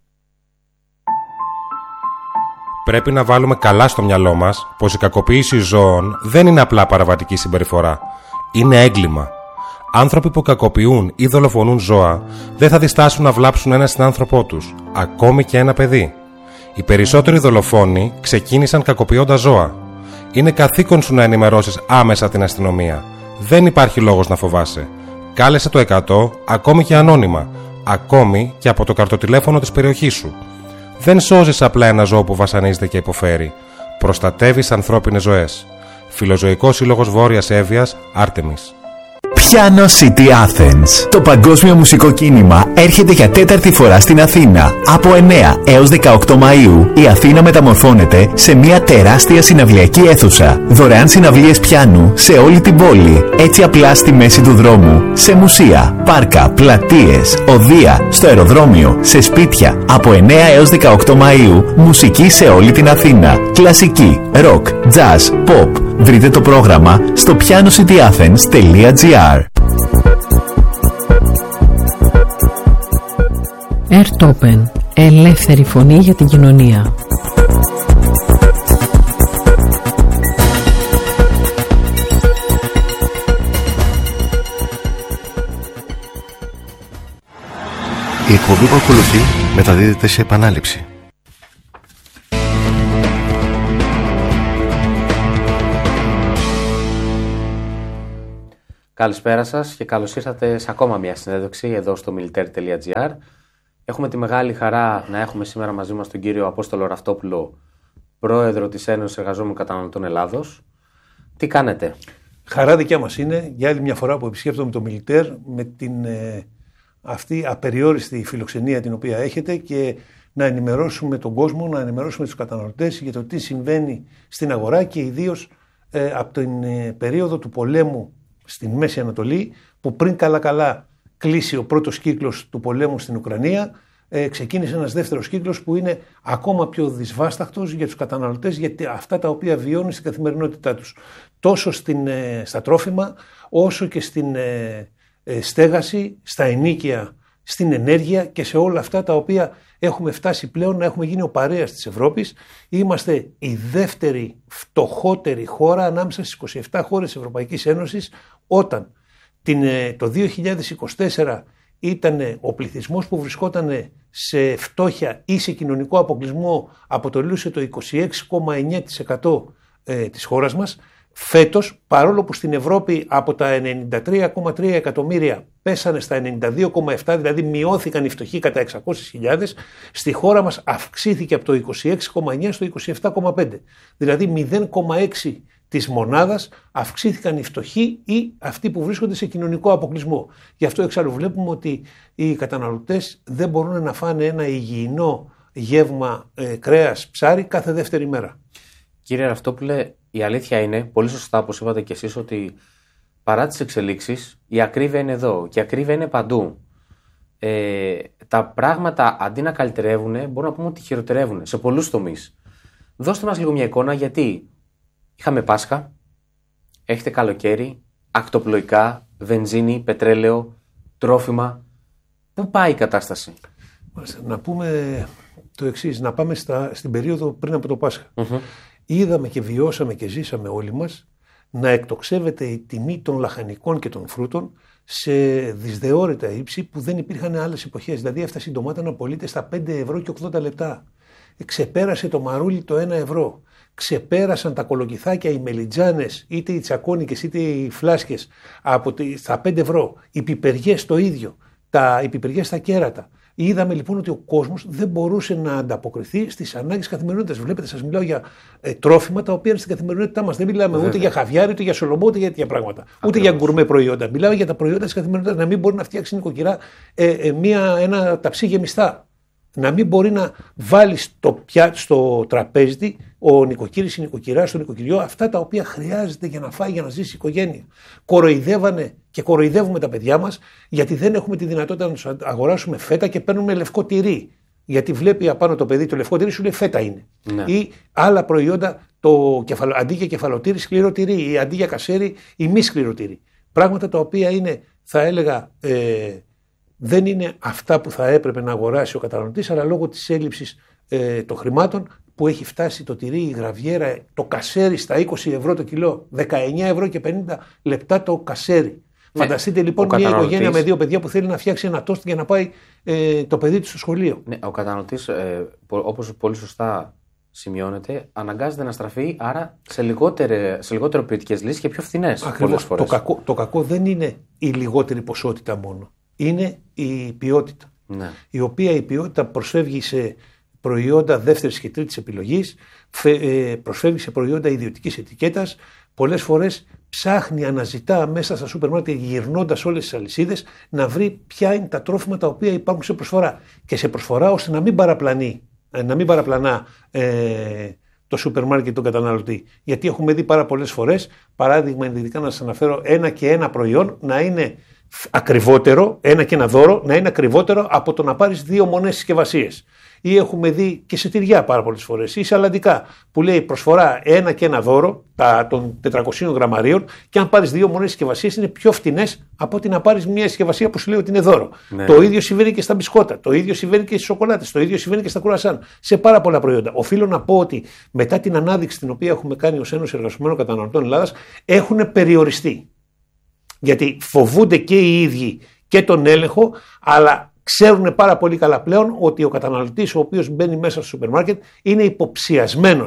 Speaker 9: Πρέπει να βάλουμε καλά στο μυαλό μας πως η κακοποίηση ζώων δεν είναι απλά παραβατική συμπεριφορά. Είναι έγκλημα. Άνθρωποι που κακοποιούν ή δολοφονούν ζώα δεν θα διστάσουν να βλάψουν ένα συνάνθρωπό τους, ακόμη και ένα παιδί. Οι περισσότεροι δολοφόνοι ξεκίνησαν κακοποιώντας ζώα. Είναι καθήκον σου να ενημερώσεις άμεσα την αστυνομία. Δεν υπάρχει λόγος να φοβάσαι. Κάλεσε το εκατό, ακόμη και ανώνυμα, ακόμη και από το καρτοτηλέφωνο της περιοχής σου. Δεν σώζεις απλά ένα ζώο που βασανίζεται και υποφέρει. Προστατεύεις ανθρώπινες ζωές. Φιλοζωικός Σύλλογος Βόρειας Εύβοιας, Άρτεμις.
Speaker 10: Piano City Athens. Το παγκόσμιο μουσικό κίνημα έρχεται για τέταρτη φορά στην Αθήνα. Από εννέα έως δεκαοκτώ Μαΐου η Αθήνα μεταμορφώνεται σε μια τεράστια συναυλιακή αίθουσα. Δωρεάν συναυλίες πιάνου σε όλη την πόλη. Έτσι απλά στη μέση του δρόμου. Σε μουσεία, πάρκα, πλατείες, οδεία, στο αεροδρόμιο, σε σπίτια. Από εννέα έως δεκαοκτώ Μαΐου μουσική σε όλη την Αθήνα. Κλασική, rock, jazz, pop. Βρείτε το πρόγραμμα στο piano city athens τελεία gr.
Speaker 3: Airtopen, ελεύθερη φωνή για την κοινωνία.
Speaker 2: Η εκπομπή που ακολουθεί μεταδίδεται σε επανάληψη.
Speaker 11: Καλησπέρα σας και καλώς ήρθατε σε ακόμα μια συνέντευξη εδώ στο military τελεία gr. Έχουμε τη μεγάλη χαρά να έχουμε σήμερα μαζί μας τον κύριο Απόστολο Ραυτόπουλο, πρόεδρο της Ένωσης Εργαζόμενων Καταναλωτών Ελλάδος. Τι κάνετε?
Speaker 12: Χαρά δικιά μας είναι για άλλη μια φορά που επισκέπτομαι το Μιλιτέρ με την ε, αυτή απεριόριστη φιλοξενία την οποία έχετε και να ενημερώσουμε τον κόσμο, να ενημερώσουμε τους καταναλωτές για το τι συμβαίνει στην αγορά και ιδίως ε, από την ε, περίοδο του πολέμου στην Μέση Ανατολή, που πριν καλά-καλά κλείσει ο πρώτος κύκλος του πολέμου στην Ουκρανία, ε, ξεκίνησε ένας δεύτερος κύκλος που είναι ακόμα πιο δυσβάσταχτος για τους καταναλωτές, γιατί αυτά τα οποία βιώνουν στην καθημερινότητά τους. Τόσο στην, ε, στα τρόφιμα, όσο και στην ε, ε, στέγαση, στα ενοίκια, στην ενέργεια και σε όλα αυτά τα οποία έχουμε φτάσει πλέον να έχουμε γίνει ο παρέας της Ευρώπης. Είμαστε η δεύτερη φτωχότερη χώρα ανάμεσα στις είκοσι επτά χώρες της Ευρωπαϊκής Ένωσης, όταν την, το δύο χιλιάδες είκοσι τέσσερα ήταν ο πληθυσμός που βρισκόταν σε φτώχεια ή σε κοινωνικό αποκλεισμό αποτελούσε το είκοσι έξι κόμμα εννέα τοις εκατό ε, της χώρας μας. Φέτος, παρόλο που στην Ευρώπη από τα ενενήντα τρία κόμμα τρία εκατομμύρια πέσανε στα ενενήντα δύο κόμμα επτά, δηλαδή μειώθηκαν οι φτωχοί κατά εξακόσιες χιλιάδες, στη χώρα μας αυξήθηκε από το είκοσι έξι κόμμα εννέα στο είκοσι επτά κόμμα πέντε. Δηλαδή μηδέν κόμμα έξι της μονάδας αυξήθηκαν οι φτωχοί ή αυτοί που βρίσκονται σε κοινωνικό αποκλεισμό. Γι' αυτό εξάλλου βλέπουμε ότι οι καταναλωτές δεν μπορούν να φάνε ένα υγιεινό γεύμα ε, κρέας, ψάρι κάθε δεύτερη μέρα.
Speaker 11: Κύριε Ραυτόπουλε, η αλήθεια είναι, πολύ σωστά όπως είπατε κι εσείς, ότι παρά τις εξελίξεις η ακρίβεια είναι εδώ και η ακρίβεια είναι παντού. Ε, τα πράγματα αντί να καλυτερεύουν, μπορούμε να πούμε ότι χειροτερεύουν σε πολλούς τομείς. Δώστε μας λίγο μια εικόνα, γιατί είχαμε Πάσχα, έχετε καλοκαίρι, ακτοπλοϊκά, βενζίνη, πετρέλαιο, τρόφιμα. Πού πάει η κατάσταση?
Speaker 12: Να πούμε το εξής, να πάμε στα, στην περίοδο πριν από το Πάσχα. Mm-hmm. Είδαμε και βιώσαμε και ζήσαμε όλοι μας να εκτοξεύεται η τιμή των λαχανικών και των φρούτων σε δυσδεώρητα ύψη που δεν υπήρχαν άλλες εποχές. Δηλαδή έφτασε η ντομάτα να πωλείται στα πέντε ευρώ και ογδόντα λεπτά. Ξεπέρασε το μαρούλι το ένα ευρώ. Ξεπέρασαν τα κολοκυθάκια, οι μελιτζάνες, είτε οι τσακώνικες είτε οι φλάσκες από τα πέντε ευρώ. Οι πιπεριές το ίδιο. Τα, οι πιπεριές στα κέρατα. Είδαμε λοιπόν ότι ο κόσμος δεν μπορούσε να ανταποκριθεί στις ανάγκες καθημερινότητας. Βλέπετε, σας μιλάω για ε, τρόφιμα τα οποία είναι στην καθημερινότητά μας. Δεν μιλάμε Βέβαια. ούτε για χαβιάρι, ούτε για σολομό, ούτε για τέτοια πράγματα. Ακριβώς. Ούτε για γκουρμέ προϊόντα. Μιλάμε για τα προϊόντα της καθημερινότητας. Να μην μπορεί να φτιάξει νοικοκυρά ε, ε, μία, ένα ταψί γεμιστά. Να μην μπορεί να βάλει στο, πια, στο τραπέζι ο νοικοκύρης, η νοικοκυρά, στο νοικοκυριό αυτά τα οποία χρειάζεται για να φάει, για να ζήσει η οικογένεια. Κοροϊδεύανε και κοροϊδεύουμε τα παιδιά μας γιατί δεν έχουμε τη δυνατότητα να τους αγοράσουμε φέτα και παίρνουμε λευκό τυρί. Γιατί βλέπει απάνω το παιδί το λευκό τυρί, σου λέει φέτα είναι. Ναι. Ή άλλα προϊόντα, το κεφαλο, αντί για κεφαλοτήρι, σκληρό τυρί, ή αντί για κασέρι, ή μη σκληρό τυρί. Πράγματα τα οποία είναι, θα έλεγα, ε, δεν είναι αυτά που θα έπρεπε να αγοράσει ο καταναλωτής, αλλά λόγω της έλλειψης ε, των χρημάτων που έχει φτάσει το τυρί, η γραβιέρα, το κασέρι στα είκοσι ευρώ το κιλό, δεκαεννέα ευρώ και πενήντα λεπτά το κασέρι. Ναι. Φανταστείτε λοιπόν μια οικογένεια με δύο παιδιά που θέλει να φτιάξει ένα τόστ για να πάει ε, το παιδί του στο σχολείο.
Speaker 11: Ναι, ο καταναλωτής, ε, όπως πολύ σωστά σημειώνεται, αναγκάζεται να στραφεί άρα σε, σε λιγότερο ποιοτικές λύσεις και πιο φθηνές.
Speaker 12: Ακριβώς. Το κακό, το κακό δεν είναι η λιγότερη ποσότητα μόνο. Είναι η ποιότητα. Ναι. Η οποία η ποιότητα προσφεύγει σε προϊόντα δεύτερης και τρίτης επιλογής, προσφεύγει σε προϊόντα ιδιωτικής ετικέτας. Πολλές φορές ψάχνει, αναζητά μέσα στα σούπερ μάρκετ, γυρνώντας όλες τις αλυσίδες, να βρει ποια είναι τα τρόφιμα τα οποία υπάρχουν σε προσφορά. Και σε προσφορά ώστε να μην παραπλανεί, να μην παραπλανά ε, το σούπερ μάρκετ τον καταναλωτή. Γιατί έχουμε δει πάρα πολλές φορές, παράδειγμα ενδεικτικά να σας αναφέρω, ένα και ένα προϊόν να είναι ακριβότερο, ένα και ένα δώρο, να είναι ακριβότερο από το να πάρεις δύο μονές συσκευασίες. Ή έχουμε δει και σε τυριά πάρα πολλές φορές, ή σε αλλαντικά, που λέει προσφορά ένα και ένα δώρο τα, των τετρακοσίων γραμμαρίων, και αν πάρεις δύο μονές συσκευασίες είναι πιο φτηνές από ότι να πάρεις μια συσκευασία που σου λέει ότι είναι δώρο. Ναι. Το ίδιο συμβαίνει και στα μπισκότα, το ίδιο συμβαίνει και στις σοκολάτες, το ίδιο συμβαίνει και στα κουρασάν, σε πάρα πολλά προϊόντα. Οφείλω να πω ότι μετά την ανάδειξη την οποία έχουμε κάνει ως Ένωση Εργαζομένων Καταναλωτών Ελλάδας, έχουν περιοριστεί. Γιατί φοβούνται και οι ίδιοι και τον έλεγχο, αλλά ξέρουν πάρα πολύ καλά πλέον ότι ο καταναλωτής ο οποίος μπαίνει μέσα στο σούπερ μάρκετ είναι υποψιασμένος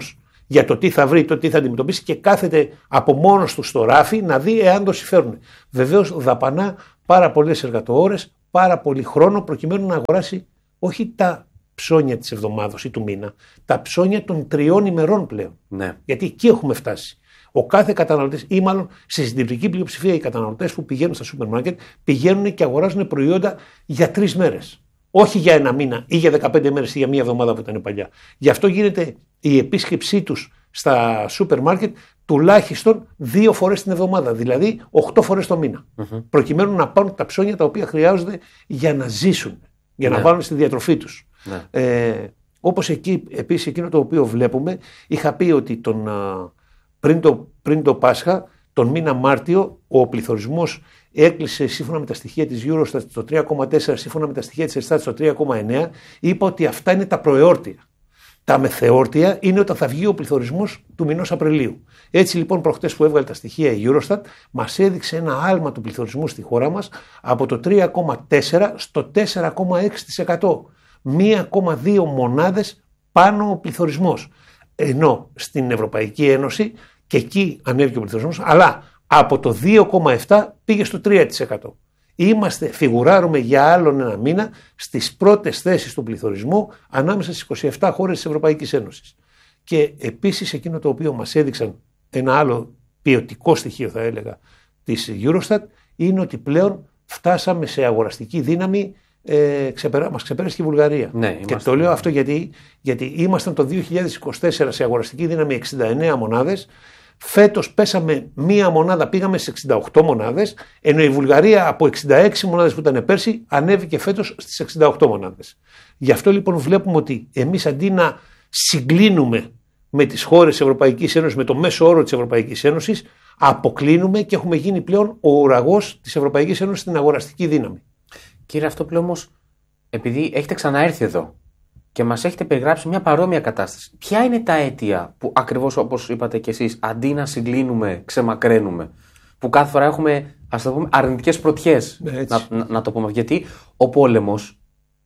Speaker 12: για το τι θα βρει, το τι θα αντιμετωπίσει και κάθεται από μόνος του στο ράφι να δει εάν το συμφέρουν. Βεβαίως δαπανά πάρα πολλές εργατοώρες, πάρα πολύ χρόνο προκειμένου να αγοράσει όχι τα ψώνια της εβδομάδος ή του μήνα, τα ψώνια των τριών ημερών πλέον.
Speaker 11: Ναι.
Speaker 12: Γιατί εκεί έχουμε φτάσει. Ο κάθε καταναλωτής, ή μάλλον στη συντριπτική πλειοψηφία οι καταναλωτές που πηγαίνουν στα σούπερ μάρκετ, πηγαίνουν και αγοράζουν προϊόντα για τρεις μέρες. Όχι για ένα μήνα ή για δεκαπέντε μέρες ή για μία εβδομάδα που ήταν παλιά. Γι' αυτό γίνεται η επίσκεψή τους στα σούπερ μάρκετ τουλάχιστον δύο φορές την εβδομάδα, δηλαδή οκτώ φορές το μήνα. Mm-hmm. Προκειμένου να πάρουν τα ψώνια τα οποία χρειάζονται για να ζήσουν, για να ναι. βάλουν στη διατροφή τους. Ναι. Ε, όπως εκεί, επίσης εκείνο το οποίο βλέπουμε, είχα πει ότι τον, πριν, το, πριν το Πάσχα, τον μήνα Μάρτιο, ο πληθωρισμός έκλεισε σύμφωνα με τα στοιχεία της Eurostat στο τρία κόμμα τέσσερα, σύμφωνα με τα στοιχεία της Ελστάτ στο τρία κόμμα εννέα. Είπα ότι αυτά είναι τα προεόρτια. Τα μεθεόρτια είναι όταν θα βγει ο πληθωρισμός του μηνός Απριλίου. Έτσι λοιπόν, προχτές που έβγαλε τα στοιχεία η Eurostat, μας έδειξε ένα άλμα του πληθωρισμού στη χώρα μας από το τρία κόμμα τέσσερα στο τέσσερα κόμμα έξι τοις εκατό. μία κόμμα δύο μονάδες πάνω ο πληθωρισμός. Ενώ στην Ευρωπαϊκή Ένωση και εκεί ανέβηκε ο πληθωρισμός, αλλά από το δύο κόμμα επτά πήγε στο τρία τοις εκατό. Είμαστε, φιγουράρουμε για άλλον ένα μήνα στις πρώτες θέσεις του πληθωρισμού ανάμεσα στις είκοσι επτά χώρες της Ευρωπαϊκής Ένωσης. Και επίσης εκείνο το οποίο μας έδειξαν ένα άλλο ποιοτικό στοιχείο θα έλεγα της Eurostat είναι ότι πλέον φτάσαμε σε αγοραστική δύναμη, ε, ξεπερά, μας ξεπέρασε και η Βουλγαρία.
Speaker 11: Ναι,
Speaker 12: και το λέω αυτό γιατί, γιατί ήμασταν το δύο χιλιάδες είκοσι τέσσερα σε αγοραστική δύναμη εξήντα εννέα μονάδες. Φέτος πέσαμε μία μονάδα, πήγαμε σε εξήντα οκτώ μονάδες, ενώ η Βουλγαρία από εξήντα έξι μονάδες που ήταν πέρσι ανέβηκε φέτος στις εξήντα οκτώ μονάδες. Γι' αυτό λοιπόν βλέπουμε ότι εμείς αντί να συγκλίνουμε με τις χώρες της Ευρωπαϊκής Ένωσης, με το μέσο όρο της Ευρωπαϊκής Ένωσης, αποκλίνουμε και έχουμε γίνει πλέον ο ουραγός της Ευρωπαϊκής Ένωσης στην αγοραστική δύναμη.
Speaker 11: Κύριε Αυτόπουλε, όμως, επειδή έχετε ξαναέρθει εδώ και μας έχετε περιγράψει μια παρόμοια κατάσταση, ποια είναι τα αίτια που ακριβώς όπως είπατε κι εσείς, αντί να συγκλίνουμε, ξεμακραίνουμε, που κάθε φορά έχουμε, ας το πούμε, αρνητικές πρωτιές, να, να, να το πούμε. Γιατί ο πόλεμος,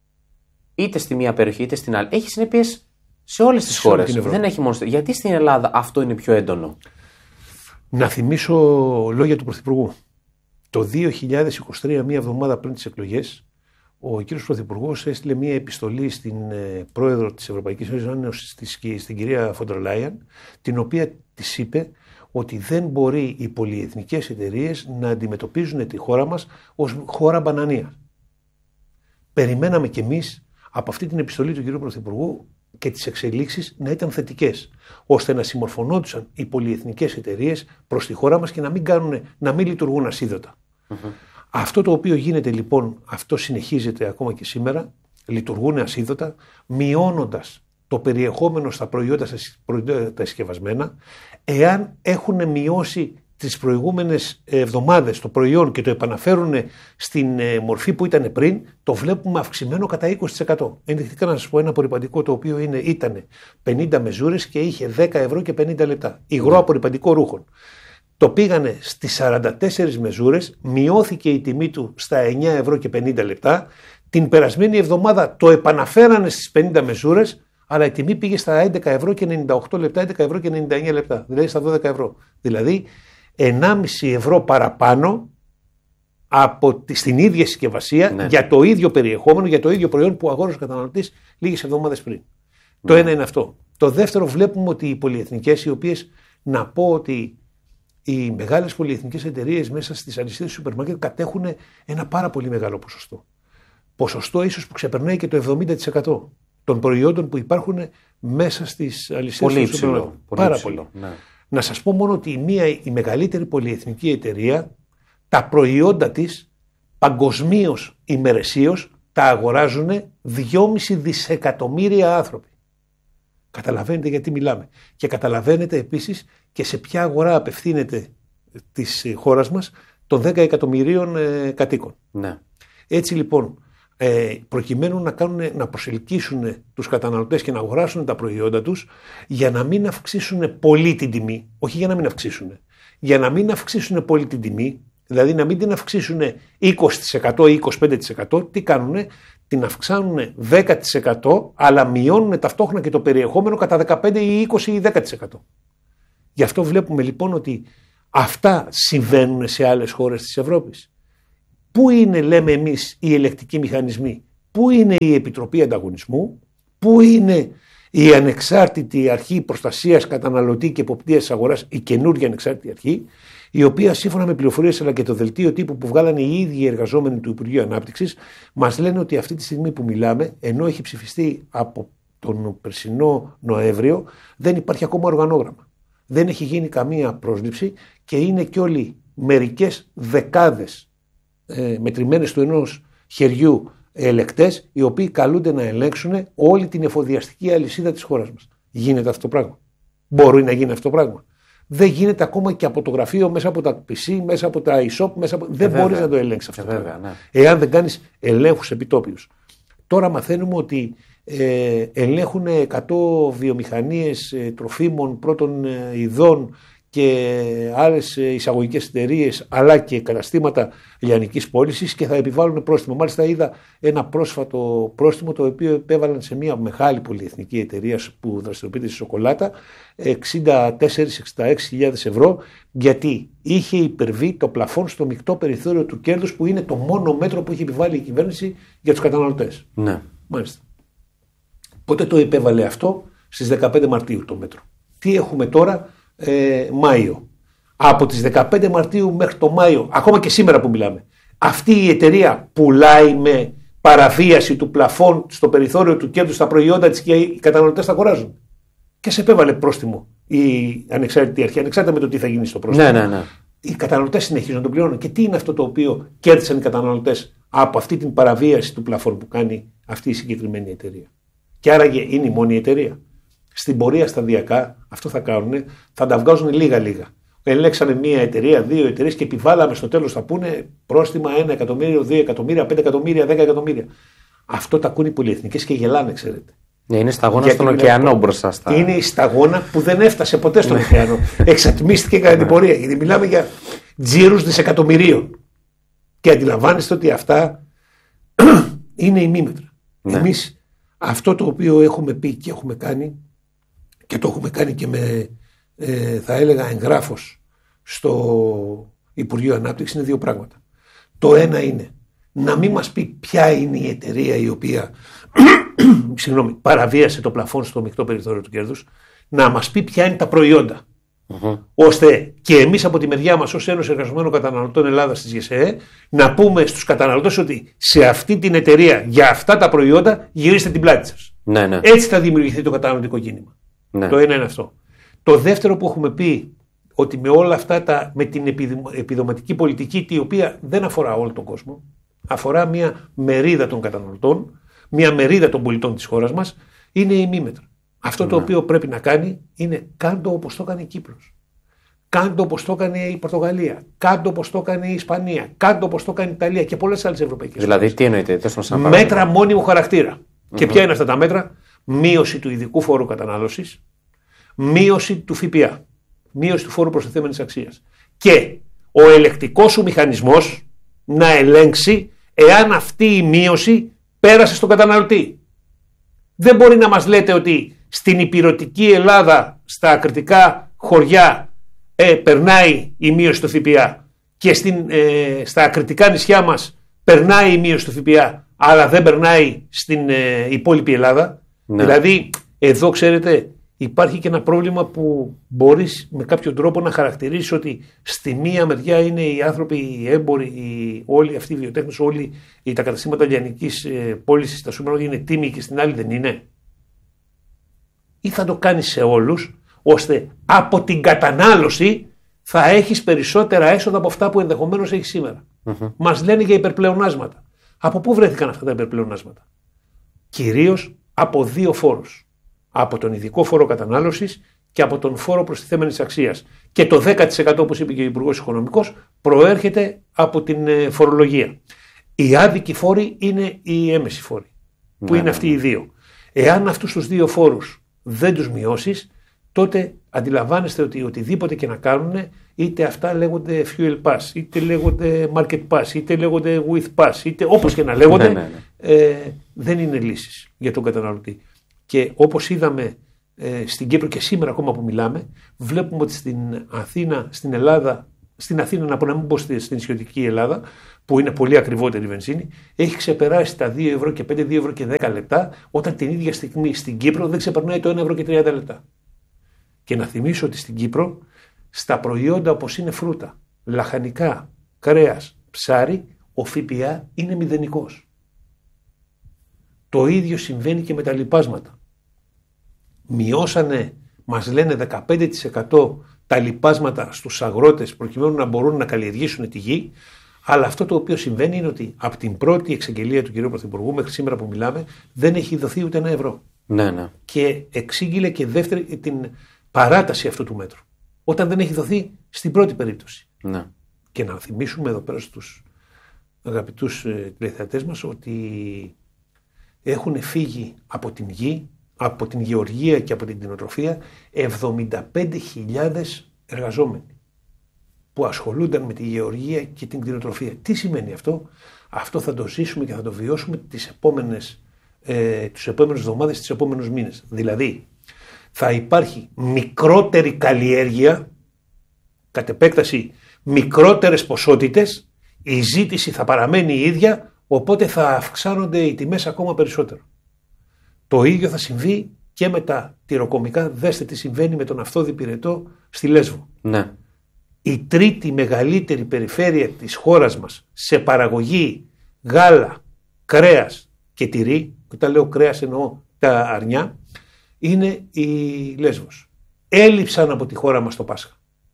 Speaker 11: είτε στη μία περιοχή είτε στην άλλη, έχει συνέπειες σε όλες τις σε χώρες. Δεν έχει μόνο. Γιατί στην Ελλάδα αυτό είναι πιο έντονο?
Speaker 12: Να θυμίσω λόγια του Πρωθυπουργού. Το δύο χιλιάδες είκοσι τρία, μία εβδομάδα πριν τις εκλογές, ο κύριος Πρωθυπουργός έστειλε μία επιστολή στην ε, πρόεδρο της Ευρωπαϊκής Ένωσης, στην κυρία Φοντερ Λάιεν, την οποία της είπε ότι δεν μπορεί οι πολυεθνικές εταιρείες να αντιμετωπίζουν τη χώρα μας ως χώρα μπανανία. Περιμέναμε κι εμείς από αυτή την επιστολή του κυρίου Πρωθυπουργού και τις εξελίξεις να ήταν θετικές, ώστε να συμμορφωνόντουσαν οι πολυεθνικές εταιρείες προς τη χώρα μας και να μην, κάνουν, να μην λειτουργούν ασίδωτα. Mm-hmm. Αυτό το οποίο γίνεται λοιπόν, αυτό συνεχίζεται ακόμα και σήμερα, λειτουργούν ασίδωτα, μειώνοντας το περιεχόμενο στα προϊόντα, τα συσκευασμένα, εάν έχουν μειώσει τις προηγούμενες εβδομάδες το προϊόν και το επαναφέρουν στην μορφή που ήταν πριν, το βλέπουμε αυξημένο κατά είκοσι τοις εκατό. Ενδεικτικά να σας πω ένα απορρυπαντικό το οποίο είναι, ήταν πενήντα μεζούρες και είχε δέκα ευρώ και πενήντα λεπτά. Υγρό απορρυπαντικό ρούχων. Το πήγανε στις σαράντα τέσσερις μεζούρες, μειώθηκε η τιμή του στα εννιά ευρώ και πενήντα λεπτά. Την περασμένη εβδομάδα το επαναφέρανε στις πενήντα μεζούρες, αλλά η τιμή πήγε στα έντεκα ευρώ και ενενήντα οκτώ λεπτά, έντεκα ευρώ και ενενήντα εννέα λεπτά, δηλαδή στα δώδεκα ευρώ. Δηλαδή ενάμιση ευρώ παραπάνω από τη, στην ίδια συσκευασία, ναι, για το ίδιο περιεχόμενο, για το ίδιο προϊόν που αγόρασε ο καταναλωτής λίγες εβδομάδες πριν. Ναι. Το ένα είναι αυτό. Το δεύτερο, βλέπουμε ότι οι πολυεθνικές, οι οποίες, να πω ότι οι μεγάλες πολυεθνικές εταιρείες μέσα στις αλυσίδες σούπερ μάρκετ κατέχουν ένα πάρα πολύ μεγάλο ποσοστό. Ποσοστό ίσως που ξεπερνάει και το εβδομήντα τοις εκατό των προϊόντων που υπάρχουν μέσα στις αλυσίδες του σούπερ μάρκετ. Πάρα ψηλό, πολύ. Ναι. Να σας πω μόνο ότι η, μία, η μεγαλύτερη πολυεθνική εταιρεία, τα προϊόντα της παγκοσμίως ημερησίως τα αγοράζουν δυόμισι δισεκατομμύρια άνθρωποι. Καταλαβαίνετε γιατί μιλάμε. Και καταλαβαίνετε επίσης και σε ποια αγορά απευθύνεται της χώρας μας των δέκα εκατομμυρίων ε, κατοίκων.
Speaker 11: Ναι.
Speaker 12: Έτσι λοιπόν, ε, προκειμένου να, κάνουν, να προσελκύσουν τους καταναλωτές και να αγοράσουν τα προϊόντα τους, για να μην αυξήσουν πολύ την τιμή, όχι για να μην αυξήσουν, για να μην αυξήσουν πολύ την τιμή, δηλαδή να μην την αυξήσουν είκοσι τοις εκατό ή είκοσι πέντε τοις εκατό, τι κάνουνε, την αυξάνουν δέκα τοις εκατό, αλλά μειώνουν ταυτόχρονα και το περιεχόμενο κατά δεκαπέντε ή είκοσι ή δέκα τοις εκατό. Γι' αυτό βλέπουμε λοιπόν ότι αυτά συμβαίνουν σε άλλες χώρες της Ευρώπης. Πού είναι, λέμε εμείς, οι ελεκτικοί μηχανισμοί, πού είναι η Επιτροπή Ανταγωνισμού, πού είναι η ανεξάρτητη αρχή προστασίας καταναλωτή και εποπτείας της αγοράς, η καινούργια ανεξάρτητη αρχή, η οποία σύμφωνα με πληροφορίες αλλά και το δελτίο τύπου που βγάλανε οι ίδιοι οι εργαζόμενοι του Υπουργείου Ανάπτυξης, μας λένε ότι αυτή τη στιγμή που μιλάμε, ενώ έχει ψηφιστεί από τον περσινό Νοέμβριο, δεν υπάρχει ακόμα οργανόγραμμα. Δεν έχει γίνει καμία πρόσληψη και είναι και όλοι μερικές δεκάδες ε, μετρημένες του ενός χεριού ελεκτές, οι οποίοι καλούνται να ελέγξουν όλη την εφοδιαστική αλυσίδα της χώρας μας. Γίνεται αυτό το πράγμα? Μπορεί να γίνει αυτό το πράγμα? Δεν γίνεται ακόμα και από το γραφείο, μέσα από τα πι σι, μέσα από τα e-shop, μέσα από... δεν
Speaker 11: βέβαια.
Speaker 12: μπορείς να το ελέγξεις αυτό.
Speaker 11: Ε, βέβαια, ναι.
Speaker 12: Εάν δεν κάνεις ελέγχους επιτόπιους. Τώρα μαθαίνουμε ότι ε, ελέγχουν εκατό βιομηχανίες ε, τροφίμων πρώτων ε, ειδών και άλλες εισαγωγικές εταιρείες αλλά και καταστήματα λιανικής πώλησης και θα επιβάλλουν πρόστιμο. Μάλιστα είδα ένα πρόσφατο πρόστιμο το οποίο επέβαλαν σε μια μεγάλη πολυεθνική εταιρεία που δραστηριοποιείται στη σοκολάτα εξήντα τέσσερα με εξήντα έξι χιλιάδες ευρώ, γιατί είχε υπερβεί το πλαφόν στο μεικτό περιθώριο του κέρδους, που είναι το μόνο μέτρο που έχει επιβάλει η κυβέρνηση για τους καταναλωτές.
Speaker 11: Ναι.
Speaker 12: Μάλιστα. Πότε το επέβαλε αυτό? Στις δεκαπέντε Μαρτίου το μέτρο. Τι έχουμε τώρα? Ε, Μάιο. Από τις δεκαπέντε Μαρτίου μέχρι το Μάιο, ακόμα και σήμερα που μιλάμε, αυτή η εταιρεία πουλάει με παραβίαση του πλαφών στο περιθώριο του κέρδους τα προϊόντα της και οι καταναλωτές τα αγοράζουν. Και σε επέβαλε πρόστιμο η ανεξάρτητη αρχή, ανεξάρτητα με το τι θα γίνει στο πρόστιμο.
Speaker 11: Ναι, ναι, ναι.
Speaker 12: Οι καταναλωτές συνεχίζουν να τον πληρώνουν. Και τι είναι αυτό το οποίο κέρδισαν οι καταναλωτές από αυτή την παραβίαση του πλαφών που κάνει αυτή η συγκεκριμένη εταιρεία? Και άραγε είναι η μόνη εταιρεία? Στην πορεία σταδιακά αυτό θα κάνουν, θα τα βγάζουν λίγα-λίγα. Ελέξανε μία εταιρεία, δύο εταιρείες και επιβάλαμε στο τέλος θα πούνε πρόστιμα ένα εκατομμύριο, δύο εκατομμύρια, πέντε εκατομμύρια, δέκα εκατομμύρια. Αυτό τα ακούν οι πολυεθνικές και γελάνε, ξέρετε.
Speaker 11: Ναι, είναι σταγόνα στον ωκεανό μπροστά στα.
Speaker 12: Είναι η σταγόνα που δεν έφτασε ποτέ στον ωκεανό. Εξατμίστηκε κατά την πορεία. Γιατί μιλάμε για τζίρους δισεκατομμυρίων. Και αντιλαμβάνεστε ότι αυτά είναι ημίμετρα. Ναι. Εμείς αυτό το οποίο έχουμε πει και έχουμε κάνει, και το έχουμε κάνει και με ε, θα έλεγα εγγράφος στο Υπουργείο Ανάπτυξης, είναι δύο πράγματα. Το ένα είναι να μην μας πει ποια είναι η εταιρεία η οποία συγγνώμη, παραβίασε το πλαφόν στο μεικτό περιθώριο του κέρδους, να μας πει ποια είναι τα προϊόντα. Uh-huh. Ώστε και εμείς από τη μεριά μας ως Ένωση Εργαζομένων Καταναλωτών Ελλάδας της ΓΕΣΕΕ να πούμε στους καταναλωτές ότι σε αυτή την εταιρεία για αυτά τα προϊόντα γυρίστε την πλάτη σας.
Speaker 11: Ναι, ναι.
Speaker 12: Έτσι θα δημιουργηθεί το καταναλωτικό κίνημα. Ναι. Το ένα είναι αυτό. Το δεύτερο που έχουμε πει, ότι με όλα αυτά τα, με την επιδοματική πολιτική, η οποία δεν αφορά όλο τον κόσμο, αφορά μια μερίδα των καταναλωτών, μια μερίδα των πολιτών της χώρας μας, είναι ημίμετρα. Αυτό ναι. το οποίο πρέπει να κάνει είναι κάντο όπως το έκανε η Κύπρος. Κάντο όπως το έκανε η Πορτογαλία. Κάντο όπως το έκανε η Ισπανία. Κάντο όπως το έκανε η Ιταλία και πολλές άλλες ευρωπαϊκές
Speaker 11: δηλαδή,
Speaker 12: χώρες.
Speaker 11: τι εννοείται, σαν
Speaker 12: μέτρα μόνιμου χαρακτήρα. Mm-hmm. Και ποια είναι αυτά τα μέτρα? Μείωση του ειδικού φόρου κατανάλωσης, μείωση του ΦΠΑ, μείωση του φόρου προστιθέμενης αξίας. Και ο ελεκτικός σου μηχανισμός να ελέγξει εάν αυτή η μείωση πέρασε στον καταναλωτή. Δεν μπορεί να μας λέτε ότι στην υπηρετική Ελλάδα, στα ακριτικά χωριά, ε, περνάει η μείωση του ΦΠΑ και στην, ε, στα ακριτικά νησιά μας περνάει η μείωση του ΦΠΑ, αλλά δεν περνάει στην ε, υπόλοιπη Ελλάδα. Ναι. Δηλαδή, εδώ ξέρετε, υπάρχει και ένα πρόβλημα που μπορείς με κάποιο τρόπο να χαρακτηρίσεις ότι στη μία μεριά είναι οι άνθρωποι, οι έμποροι, οι, όλοι αυτοί οι βιοτέχνες, όλοι οι, τα καταστήματα λιανικής ε, πώλησης, τα σούπερ μάρκετ είναι τίμοι και στην άλλη δεν είναι. Ή θα το κάνεις σε όλους, ώστε από την κατανάλωση θα έχεις περισσότερα έσοδα από αυτά που ενδεχομένως έχεις σήμερα. Mm-hmm. Μας λένε για υπερπλεονάσματα. Από πού βρέθηκαν αυτά τα υπερπλεονάσματα? Κυρίως από δύο φόρους. Από τον ειδικό φόρο κατανάλωσης και από τον φόρο προστιθέμενης αξίας. Και το δέκα τοις εκατό, όπως είπε και ο Υπουργός Οικονομικός, προέρχεται από την φορολογία. Οι άδικοι φόροι είναι οι έμεση φόροι, που ναι, είναι αυτοί οι δύο. Εάν αυτούς τους δύο φόρους δεν τους μειώσεις, τότε αντιλαμβάνεστε ότι οτιδήποτε και να κάνουν, είτε αυτά λέγονται fuel pass, είτε λέγονται market pass, είτε λέγονται with pass, είτε όπως και να λέγονται, ναι, ναι, ναι. Ε, δεν είναι λύσεις για τον καταναλωτή. Και όπως είδαμε ε, στην Κύπρο και σήμερα ακόμα που μιλάμε, βλέπουμε ότι στην Αθήνα, στην Ελλάδα, στην Αθήνα να πω να μην πω στην νησιωτική Ελλάδα, που είναι πολύ ακριβότερη η βενζίνη, έχει ξεπεράσει τα δύο ευρώ και πέντε, δύο ευρώ και δέκα λεπτά, όταν την ίδια στιγμή στην Κύπρο δεν ξεπερνάει το ένα ευρώ και τριάντα λεπτά. Και να θυμίσω ότι στην Κύπρο, στα προϊόντα όπως είναι φρούτα, λαχανικά, κρέας, ψάρι, ο ΦΠΑ είναι μηδενικός. Το ίδιο συμβαίνει και με τα λιπάσματα. Μειώσανε, μας λένε, δεκαπέντε τοις εκατό τα λιπάσματα στους αγρότες προκειμένου να μπορούν να καλλιεργήσουν τη γη, αλλά αυτό το οποίο συμβαίνει είναι ότι από την πρώτη εξαγγελία του κ. Πρωθυπουργού μέχρι σήμερα που μιλάμε δεν έχει δοθεί ούτε ένα ευρώ.
Speaker 11: Ναι, ναι.
Speaker 12: Και εξήγηλε και δεύτερη την παράταση αυτού του μέτρου, όταν δεν έχει δοθεί στην πρώτη περίπτωση.
Speaker 11: Ναι.
Speaker 12: Και να θυμίσουμε εδώ πέρα στους αγαπητούς ε, τηλεθεατές μας ότι έχουν φύγει από την γη, από την γεωργία και από την κτηνοτροφία εβδομήντα πέντε χιλιάδες εργαζόμενοι που ασχολούνταν με τη γεωργία και την κτηνοτροφία. Τι σημαίνει αυτό? Αυτό θα το ζήσουμε και θα το βιώσουμε τις επόμενες, ε, τις επόμενες εβδομάδες, τις επόμενους μήνες. Δηλαδή θα υπάρχει μικρότερη καλλιέργεια, κατ' επέκταση μικρότερες ποσότητες, η ζήτηση θα παραμένει η ίδια, οπότε θα αυξάνονται οι τιμές ακόμα περισσότερο. Το ίδιο θα συμβεί και με τα τυροκομικά. Δέστε τι συμβαίνει με τον Αυθόδη Πυρετό στη Λέσβο.
Speaker 11: Ναι.
Speaker 12: Η τρίτη μεγαλύτερη περιφέρεια της χώρας μας σε παραγωγή γάλα, κρέας και τυρί, όταν λέω κρέας εννοώ τα αρνιά, είναι η Λέσβος. Έλειψαν από τη χώρα μας το Πάσχα.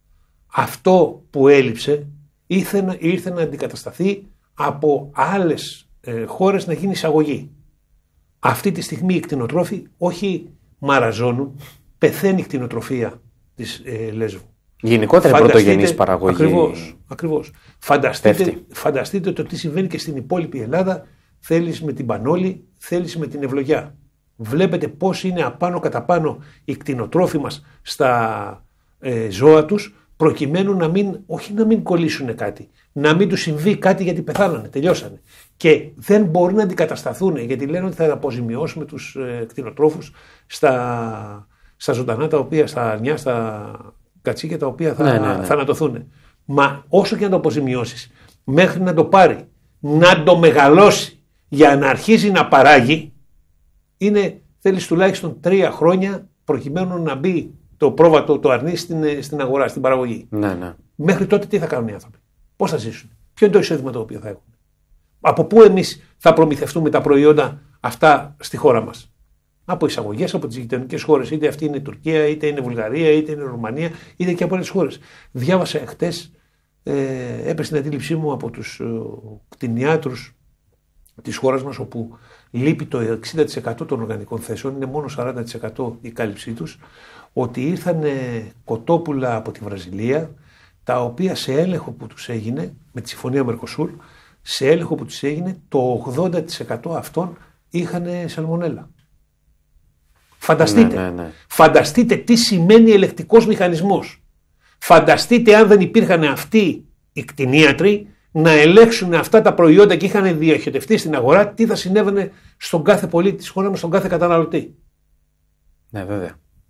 Speaker 12: Αυτό που έλειψε ήρθε να, ήρθε να αντικατασταθεί από άλλες ε, χώρες να γίνει εισαγωγή. Αυτή τη στιγμή οι κτηνοτρόφοι όχι μαραζώνουν, πεθαίνει η κτηνοτροφία της ε, Λέσβου.
Speaker 11: Γενικότερα πρωτογενής παραγωγή.
Speaker 12: Ακριβώς, ακριβώς. Φανταστείτε, φανταστείτε το τι συμβαίνει και στην υπόλοιπη Ελλάδα. Θέλεις με την Πανόλη, θέλεις με την Ευλογιά. Βλέπετε πώς είναι απάνω κατά πάνω οι κτηνοτρόφοι μας στα ε, ζώα τους, προκειμένου να μην, όχι να μην κολλήσουν κάτι, να μην τους συμβεί κάτι γιατί πεθάνανε, τελειώσανε. Και δεν μπορούν να αντικατασταθούν γιατί λένε ότι θα αποζημιώσουμε τους ε, κτηνοτρόφους στα, στα ζωντανά τα οποία, στα αρνιά, στα κατσίκια τα οποία θα, ναι, ναι, ναι. θα ανατοθούν. Μα όσο και να το αποζημιώσεις, μέχρι να το πάρει, να το μεγαλώσει για να αρχίσει να παράγει, είναι, θέλεις τουλάχιστον τρία χρόνια προκειμένου να μπει το πρόβατο, το αρνί στην, στην αγορά, στην παραγωγή.
Speaker 11: Ναι, ναι.
Speaker 12: Μέχρι τότε τι θα κάνουν οι άνθρωποι? Πώς θα ζήσουν? Ποιο είναι το εισόδημα το οποίο θα έχουν? Από πού εμείς θα προμηθευτούμε τα προϊόντα αυτά στη χώρα μας? Από εισαγωγές από τις γειτονικές χώρες, είτε αυτή είναι η Τουρκία, είτε είναι η Βουλγαρία, είτε είναι η Ρουμανία, είτε και από άλλες χώρες. Διάβασα χτες, ε, έπεσε την αντίληψή μου από τους ε, κτηνιάτρους της χώρας μας, όπου λείπει το εξήντα τοις εκατό των οργανικών θέσεων, είναι μόνο σαράντα τοις εκατό η κάλυψή τους, ότι ήρθαν κοτόπουλα από τη Βραζιλία, τα οποία σε έλεγχο που τους έγινε, με τη συμφωνία Μερκοσούρ, σε έλεγχο που τους έγινε, το ογδόντα τοις εκατό αυτών είχαν σαλμονέλα. Φανταστείτε,
Speaker 11: ναι, ναι, ναι.
Speaker 12: φανταστείτε τι σημαίνει ελεκτικός μηχανισμός. Φανταστείτε αν δεν υπήρχαν αυτοί οι κτηνίατροι να ελέγξουν αυτά τα προϊόντα και είχαν διοχετευτεί στην αγορά, τι θα συνέβαινε στον κάθε πολίτη της χώρας μας, στον κάθε καταναλωτή.
Speaker 11: Ναι, βέβαια.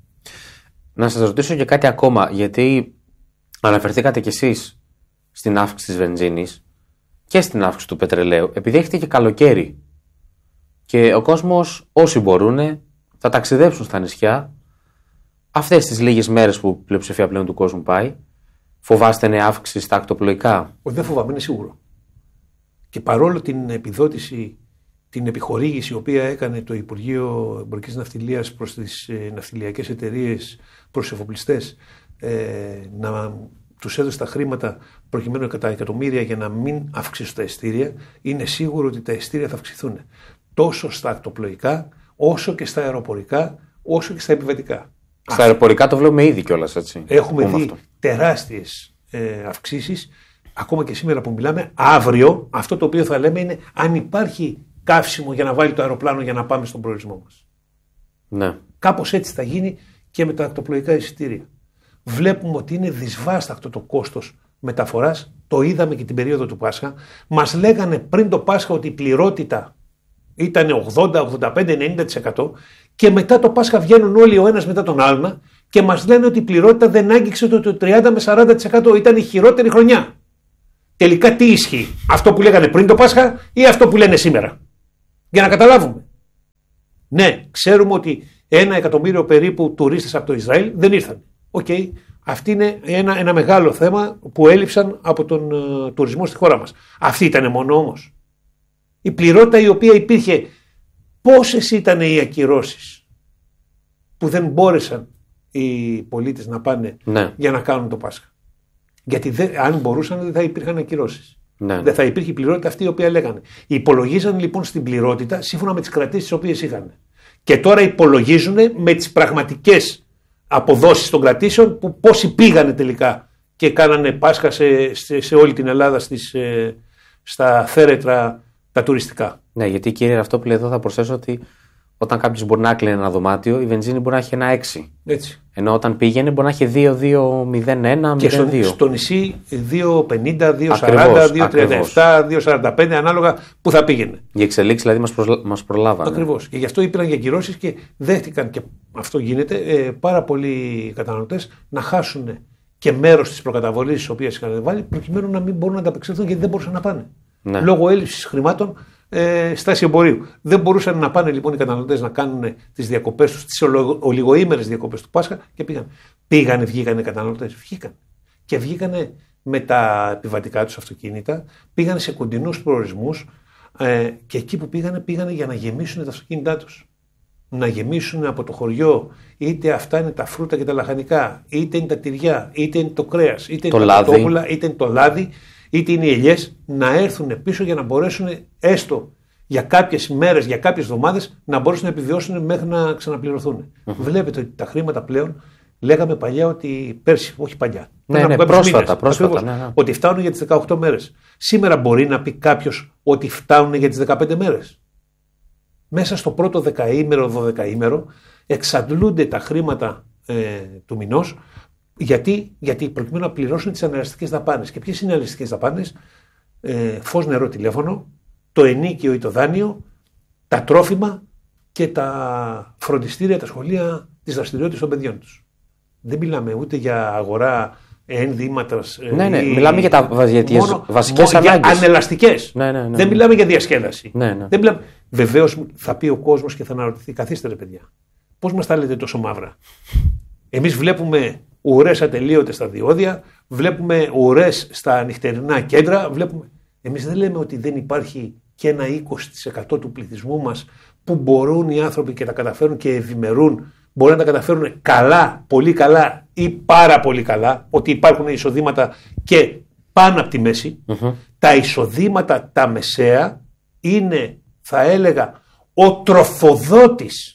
Speaker 11: Να σας ρωτήσω και κάτι ακόμα, γιατί αναφερθήκατε κι εσείς στην αύξηση της βενζίνης και στην αύξηση του πετρελαίου, επειδή έχετε και καλοκαίρι και ο κόσμος όσοι μπορούν θα ταξιδέψουν στα νησιά αυτές τις λίγες μέρες που η πλειοψηφία πλέον του κόσμου πάει. Φοβάστε νέα αύξηση στα ακτοπλοϊκά?
Speaker 12: Όχι, δεν φοβάμαι, είναι σίγουρο. Και παρόλο την επιδότηση, την επιχορήγηση η οποία έκανε το Υπουργείο Εμπορικής Ναυτιλίας προς τις ε, ναυτιλιακές εταιρείες, προς τους εφοπλιστές, ε, να τους έδωσε τα χρήματα προκειμένου κατά εκατομμύρια για να μην αυξήσουν τα ειστήρια, είναι σίγουρο ότι τα ειστήρια θα αυξηθούν. Τόσο στα ακτοπλοϊκά, όσο και στα αεροπορικά, όσο και στα επιβατικά.
Speaker 11: Στα αεροπορικά το βλέπουμε ήδη κιόλας, έτσι.
Speaker 12: Έχουμε δει αυτό. τεράστιες ε, αυξήσεις. Ακόμα και σήμερα που μιλάμε, αύριο αυτό το οποίο θα λέμε είναι αν υπάρχει καύσιμο για να βάλει το αεροπλάνο για να πάμε στον προορισμό μας.
Speaker 11: Ναι.
Speaker 12: Κάπως έτσι θα γίνει και με τα ακτοπλοϊκά εισιτήρια. βλέπουμε ότι είναι δυσβάστακτο το κόστος μεταφοράς. Το είδαμε και την περίοδο του Πάσχα. Μας λέγανε πριν το Πάσχα ότι η πληρότητα ήταν ογδόντα, ογδόντα πέντε, ενενήντα τοις εκατό και μετά το Πάσχα βγαίνουν όλοι ο ένας μετά τον άλλον και μας λένε ότι η πληρότητα δεν άγγιξε το τριάντα με σαράντα τοις εκατό. Ήταν η χειρότερη χρονιά. Τελικά τι ισχύει, αυτό που λέγανε πριν το Πάσχα ή αυτό που λένε σήμερα? Για να καταλάβουμε. Ναι, ξέρουμε ότι ένα εκατομμύριο περίπου τουρίστες από το Ισραήλ δεν ήρθαν. Οκ, okay. Αυτή είναι ένα, ένα μεγάλο θέμα που έλειψαν από τον uh, τουρισμό στη χώρα μας. Αυτή ήταν μόνο όμως. Η πληρότητα η οποία υπήρχε, πόσες ήταν οι ακυρώσεις που δεν μπόρεσαν οι πολίτες να πάνε ναι. για να κάνουν το Πάσχα. Γιατί δεν, αν μπορούσαν δεν θα υπήρχαν ακυρώσεις. Ναι. Δεν θα υπήρχε η πληρότητα αυτή η οποία λέγανε. Υπολογίζαν λοιπόν στην πληρότητα σύμφωνα με τις κρατήσεις τις οποίες είχαν. Και τώρα υπολογίζουν με τις πραγματικές αποδόσεις των κρατήσεων που πόσοι πήγανε τελικά και κάνανε Πάσχα σε, σε, σε όλη την Ελλάδα στις, ε, στα θέρετρα τα τουριστικά.
Speaker 11: Ναι, γιατί κύριε αυτό που λέει εδώ θα προσθέσω ότι όταν κάποιος μπορεί να κλείνει ένα δωμάτιο, η βενζίνη μπορεί να έχει ένα έξι.
Speaker 12: Έτσι.
Speaker 11: Ενώ όταν πήγαινε μπορεί να έχει δύο, δύο, μηδέν ένα, μηδέν δύο.
Speaker 12: Και στο, στο νησί δύο πενήντα, δύο σαράντα, δύο τριάντα επτά, δύο σαράντα πέντε ανάλογα που θα πήγαινε.
Speaker 11: Οι εξελίξεις δηλαδή μας, προσλα... μας προλάβανε.
Speaker 12: Ακριβώς. Και γι' αυτό υπήρχαν και ακυρώσεις και δέχτηκαν, και αυτό γίνεται, ε, πάρα πολλοί καταναλωτές να χάσουν και μέρος της προκαταβολής τις οποίες είχαν βάλει προκειμένου να μην μπορούν να ανταπεξέλθουν γιατί δεν μπορούσαν να πάνε. Ναι. Λόγω έλλειψης χρημάτων. Ε, στάση εμπορίου. Δεν μπορούσαν να πάνε λοιπόν οι καταναλωτές να κάνουν τις διακοπές τους, τις ολιγοήμερες διακοπές του Πάσχα και πήγαν. Πήγανε, βγήκανε οι καταναλωτές. Βγήκαν. Και βγήκανε με τα επιβατικά τους αυτοκίνητα, πήγανε σε κοντινούς προορισμούς ε, και εκεί που πήγανε, πήγανε για να γεμίσουν τα αυτοκίνητά τους. Να γεμίσουν από το χωριό, είτε αυτά είναι τα φρούτα και τα λαχανικά, είτε είναι τα τυριά, είτε είναι το κρέας, είτε είναι τα πρωτόπουλα, είτε είναι το λάδι. Είτε είναι οι ελιές, να έρθουν πίσω για να μπορέσουν έστω για κάποιες μέρες, για κάποιες εβδομάδες να μπορέσουν να επιβιώσουν μέχρι να ξαναπληρωθούν. Mm-hmm. Βλέπετε ότι τα χρήματα πλέον, λέγαμε παλιά ότι πέρσι, όχι παλιά.
Speaker 11: Ναι, ναι, πρόσφατα, μήνες, πρόσφατα ναι, ναι.
Speaker 12: Ότι φτάνουν για τις δεκαοκτώ μέρες. Σήμερα μπορεί να πει κάποιος ότι φτάνουν για τις δεκαπέντε μέρες. Μέσα στο πρώτο δεκαήμερο, δωδεκαήμερο εξαντλούνται τα χρήματα ε, του μηνός. Γιατί, γιατί προκειμένου να πληρώσουν τις αναγκαστικές δαπάνες. Και ποιες είναι οι αναγκαστικές δαπάνες? Ε, φως, νερό, τηλέφωνο, το ενίκιο ή το δάνειο, τα τρόφιμα και τα φροντιστήρια, τα σχολεία, τις δραστηριότητες των παιδιών τους. Δεν μιλάμε ούτε για αγορά ενδύματος.
Speaker 11: Ναι, ναι, μιλάμε για τα βασικές ανάγκες.
Speaker 12: Ανελαστικές.
Speaker 11: Ναι, ναι, ναι,
Speaker 12: δεν μιλάμε για διασκέδαση.
Speaker 11: Ναι, ναι.
Speaker 12: Δεν μιλάμε... Βεβαίως θα πει ο κόσμος και θα αναρωτηθεί, καθίστε ρε παιδιά, πώς μας τα λέτε τόσο μαύρα? Εμείς βλέπουμε ουρές ατελείωτες στα διόδια, βλέπουμε ουρές στα νυχτερινά κέντρα. Βλέπουμε... Εμείς δεν λέμε ότι δεν υπάρχει και ένα είκοσι τοις εκατό του πληθυσμού μας που μπορούν οι άνθρωποι και τα καταφέρουν και ευημερούν, μπορεί να τα καταφέρουν καλά, πολύ καλά ή πάρα πολύ καλά, ότι υπάρχουν εισοδήματα και πάνω από τη μέση. Mm-hmm. Τα εισοδήματα τα μεσαία είναι, θα έλεγα, ο τροφοδότης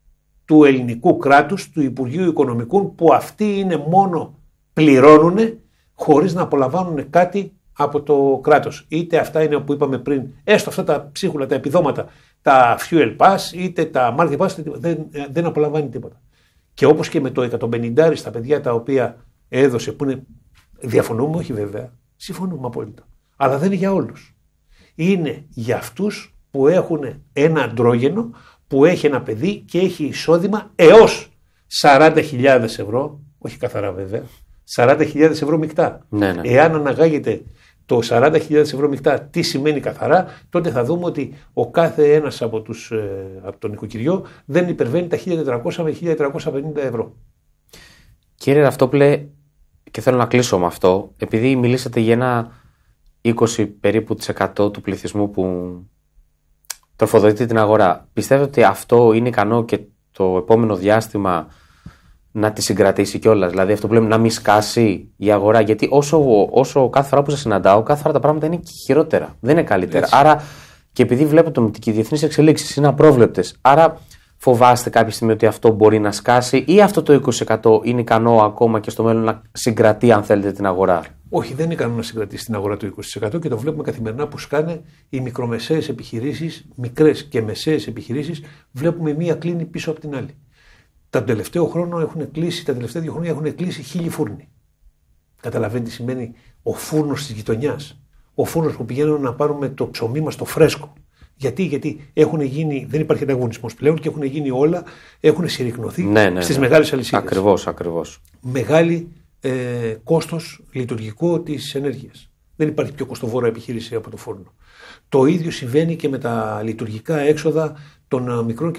Speaker 12: του ελληνικού κράτους, του Υπουργείου Οικονομικών, που αυτοί είναι μόνο πληρώνουν χωρίς να απολαμβάνουν κάτι από το κράτος. Είτε αυτά είναι που είπαμε πριν, έστω αυτά τα ψίχουλα, τα επιδόματα, τα fuel pass, είτε τα market pass, δεν, δεν απολαμβάνει τίποτα. Και όπως και με το εκατομπενήντα στα παιδιά τα οποία έδωσε, που είναι, διαφωνούμε, όχι βέβαια, συμφωνούμε απόλυτα. Αλλά δεν είναι για όλους. Είναι για αυτούς που έχουν ένα αντρόγενο, που έχει ένα παιδί και έχει εισόδημα έως σαράντα χιλιάδες ευρώ, όχι καθαρά βέβαια, σαράντα χιλιάδες ευρώ μεικτά.
Speaker 11: Ναι, ναι.
Speaker 12: Εάν αναγάγεται το σαράντα χιλιάδες ευρώ μεικτά, τι σημαίνει καθαρά, τότε θα δούμε ότι ο κάθε ένας από, τους, ε, από τον νοικοκυριό δεν υπερβαίνει τα χίλια τετρακόσια με χίλια τριακόσια πενήντα ευρώ.
Speaker 11: Κύριε Ραυτόπουλε, και θέλω να κλείσω με αυτό, επειδή μιλήσατε για ένα είκοσι περίπου της εκατό του πληθυσμού που τροφοδοτεί την αγορά, πιστεύετε ότι αυτό είναι ικανό και το επόμενο διάστημα να τη συγκρατήσει κιόλας? Δηλαδή αυτό που λέμε, να μην σκάσει η αγορά? Γιατί όσο, όσο κάθε φορά που σας συναντάω, κάθε φορά τα πράγματα είναι και χειρότερα. Δεν είναι καλύτερα. Έτσι. Άρα, και επειδή βλέπω το, και οι διεθνείς εξελίξεις είναι απρόβλεπτες, άρα φοβάστε κάποια στιγμή ότι αυτό μπορεί να σκάσει, ή αυτό το είκοσι τοις εκατό είναι ικανό ακόμα και στο μέλλον να συγκρατεί, αν θέλετε, την αγορά?
Speaker 12: Όχι, δεν είναι ικανό να συγκρατήσει την αγορά το είκοσι τοις εκατό και το βλέπουμε καθημερινά που σκάνε οι μικρομεσαίες επιχειρήσεις, μικρές και μεσαίες επιχειρήσεις. Βλέπουμε μία κλείνει πίσω από την άλλη. Τα τελευταίο χρόνο έχουν κλείσει, τα τελευταία δύο χρόνια έχουν κλείσει χίλιοι φούρνοι. Καταλαβαίνετε τι σημαίνει ο φούρνος της γειτονιάς. Ο φούρνος που πηγαίνουν να πάρουμε το ψωμί μας το φρέσκο. Γιατί, γιατί έχουν γίνει, δεν υπάρχει ανταγωνισμός πλέον και έχουν γίνει όλα, έχουν συρρυκνωθεί
Speaker 11: ναι, ναι,
Speaker 12: στις
Speaker 11: ναι.
Speaker 12: μεγάλες αλυσίδες.
Speaker 11: Ακριβώς, ακριβώς.
Speaker 12: Μεγάλη ε, κόστος λειτουργικό της ενέργειας. Δεν υπάρχει πιο κοστοβόρα επιχείρηση από το φούρνο. Το ίδιο συμβαίνει και με τα λειτουργικά έξοδα των μικρών και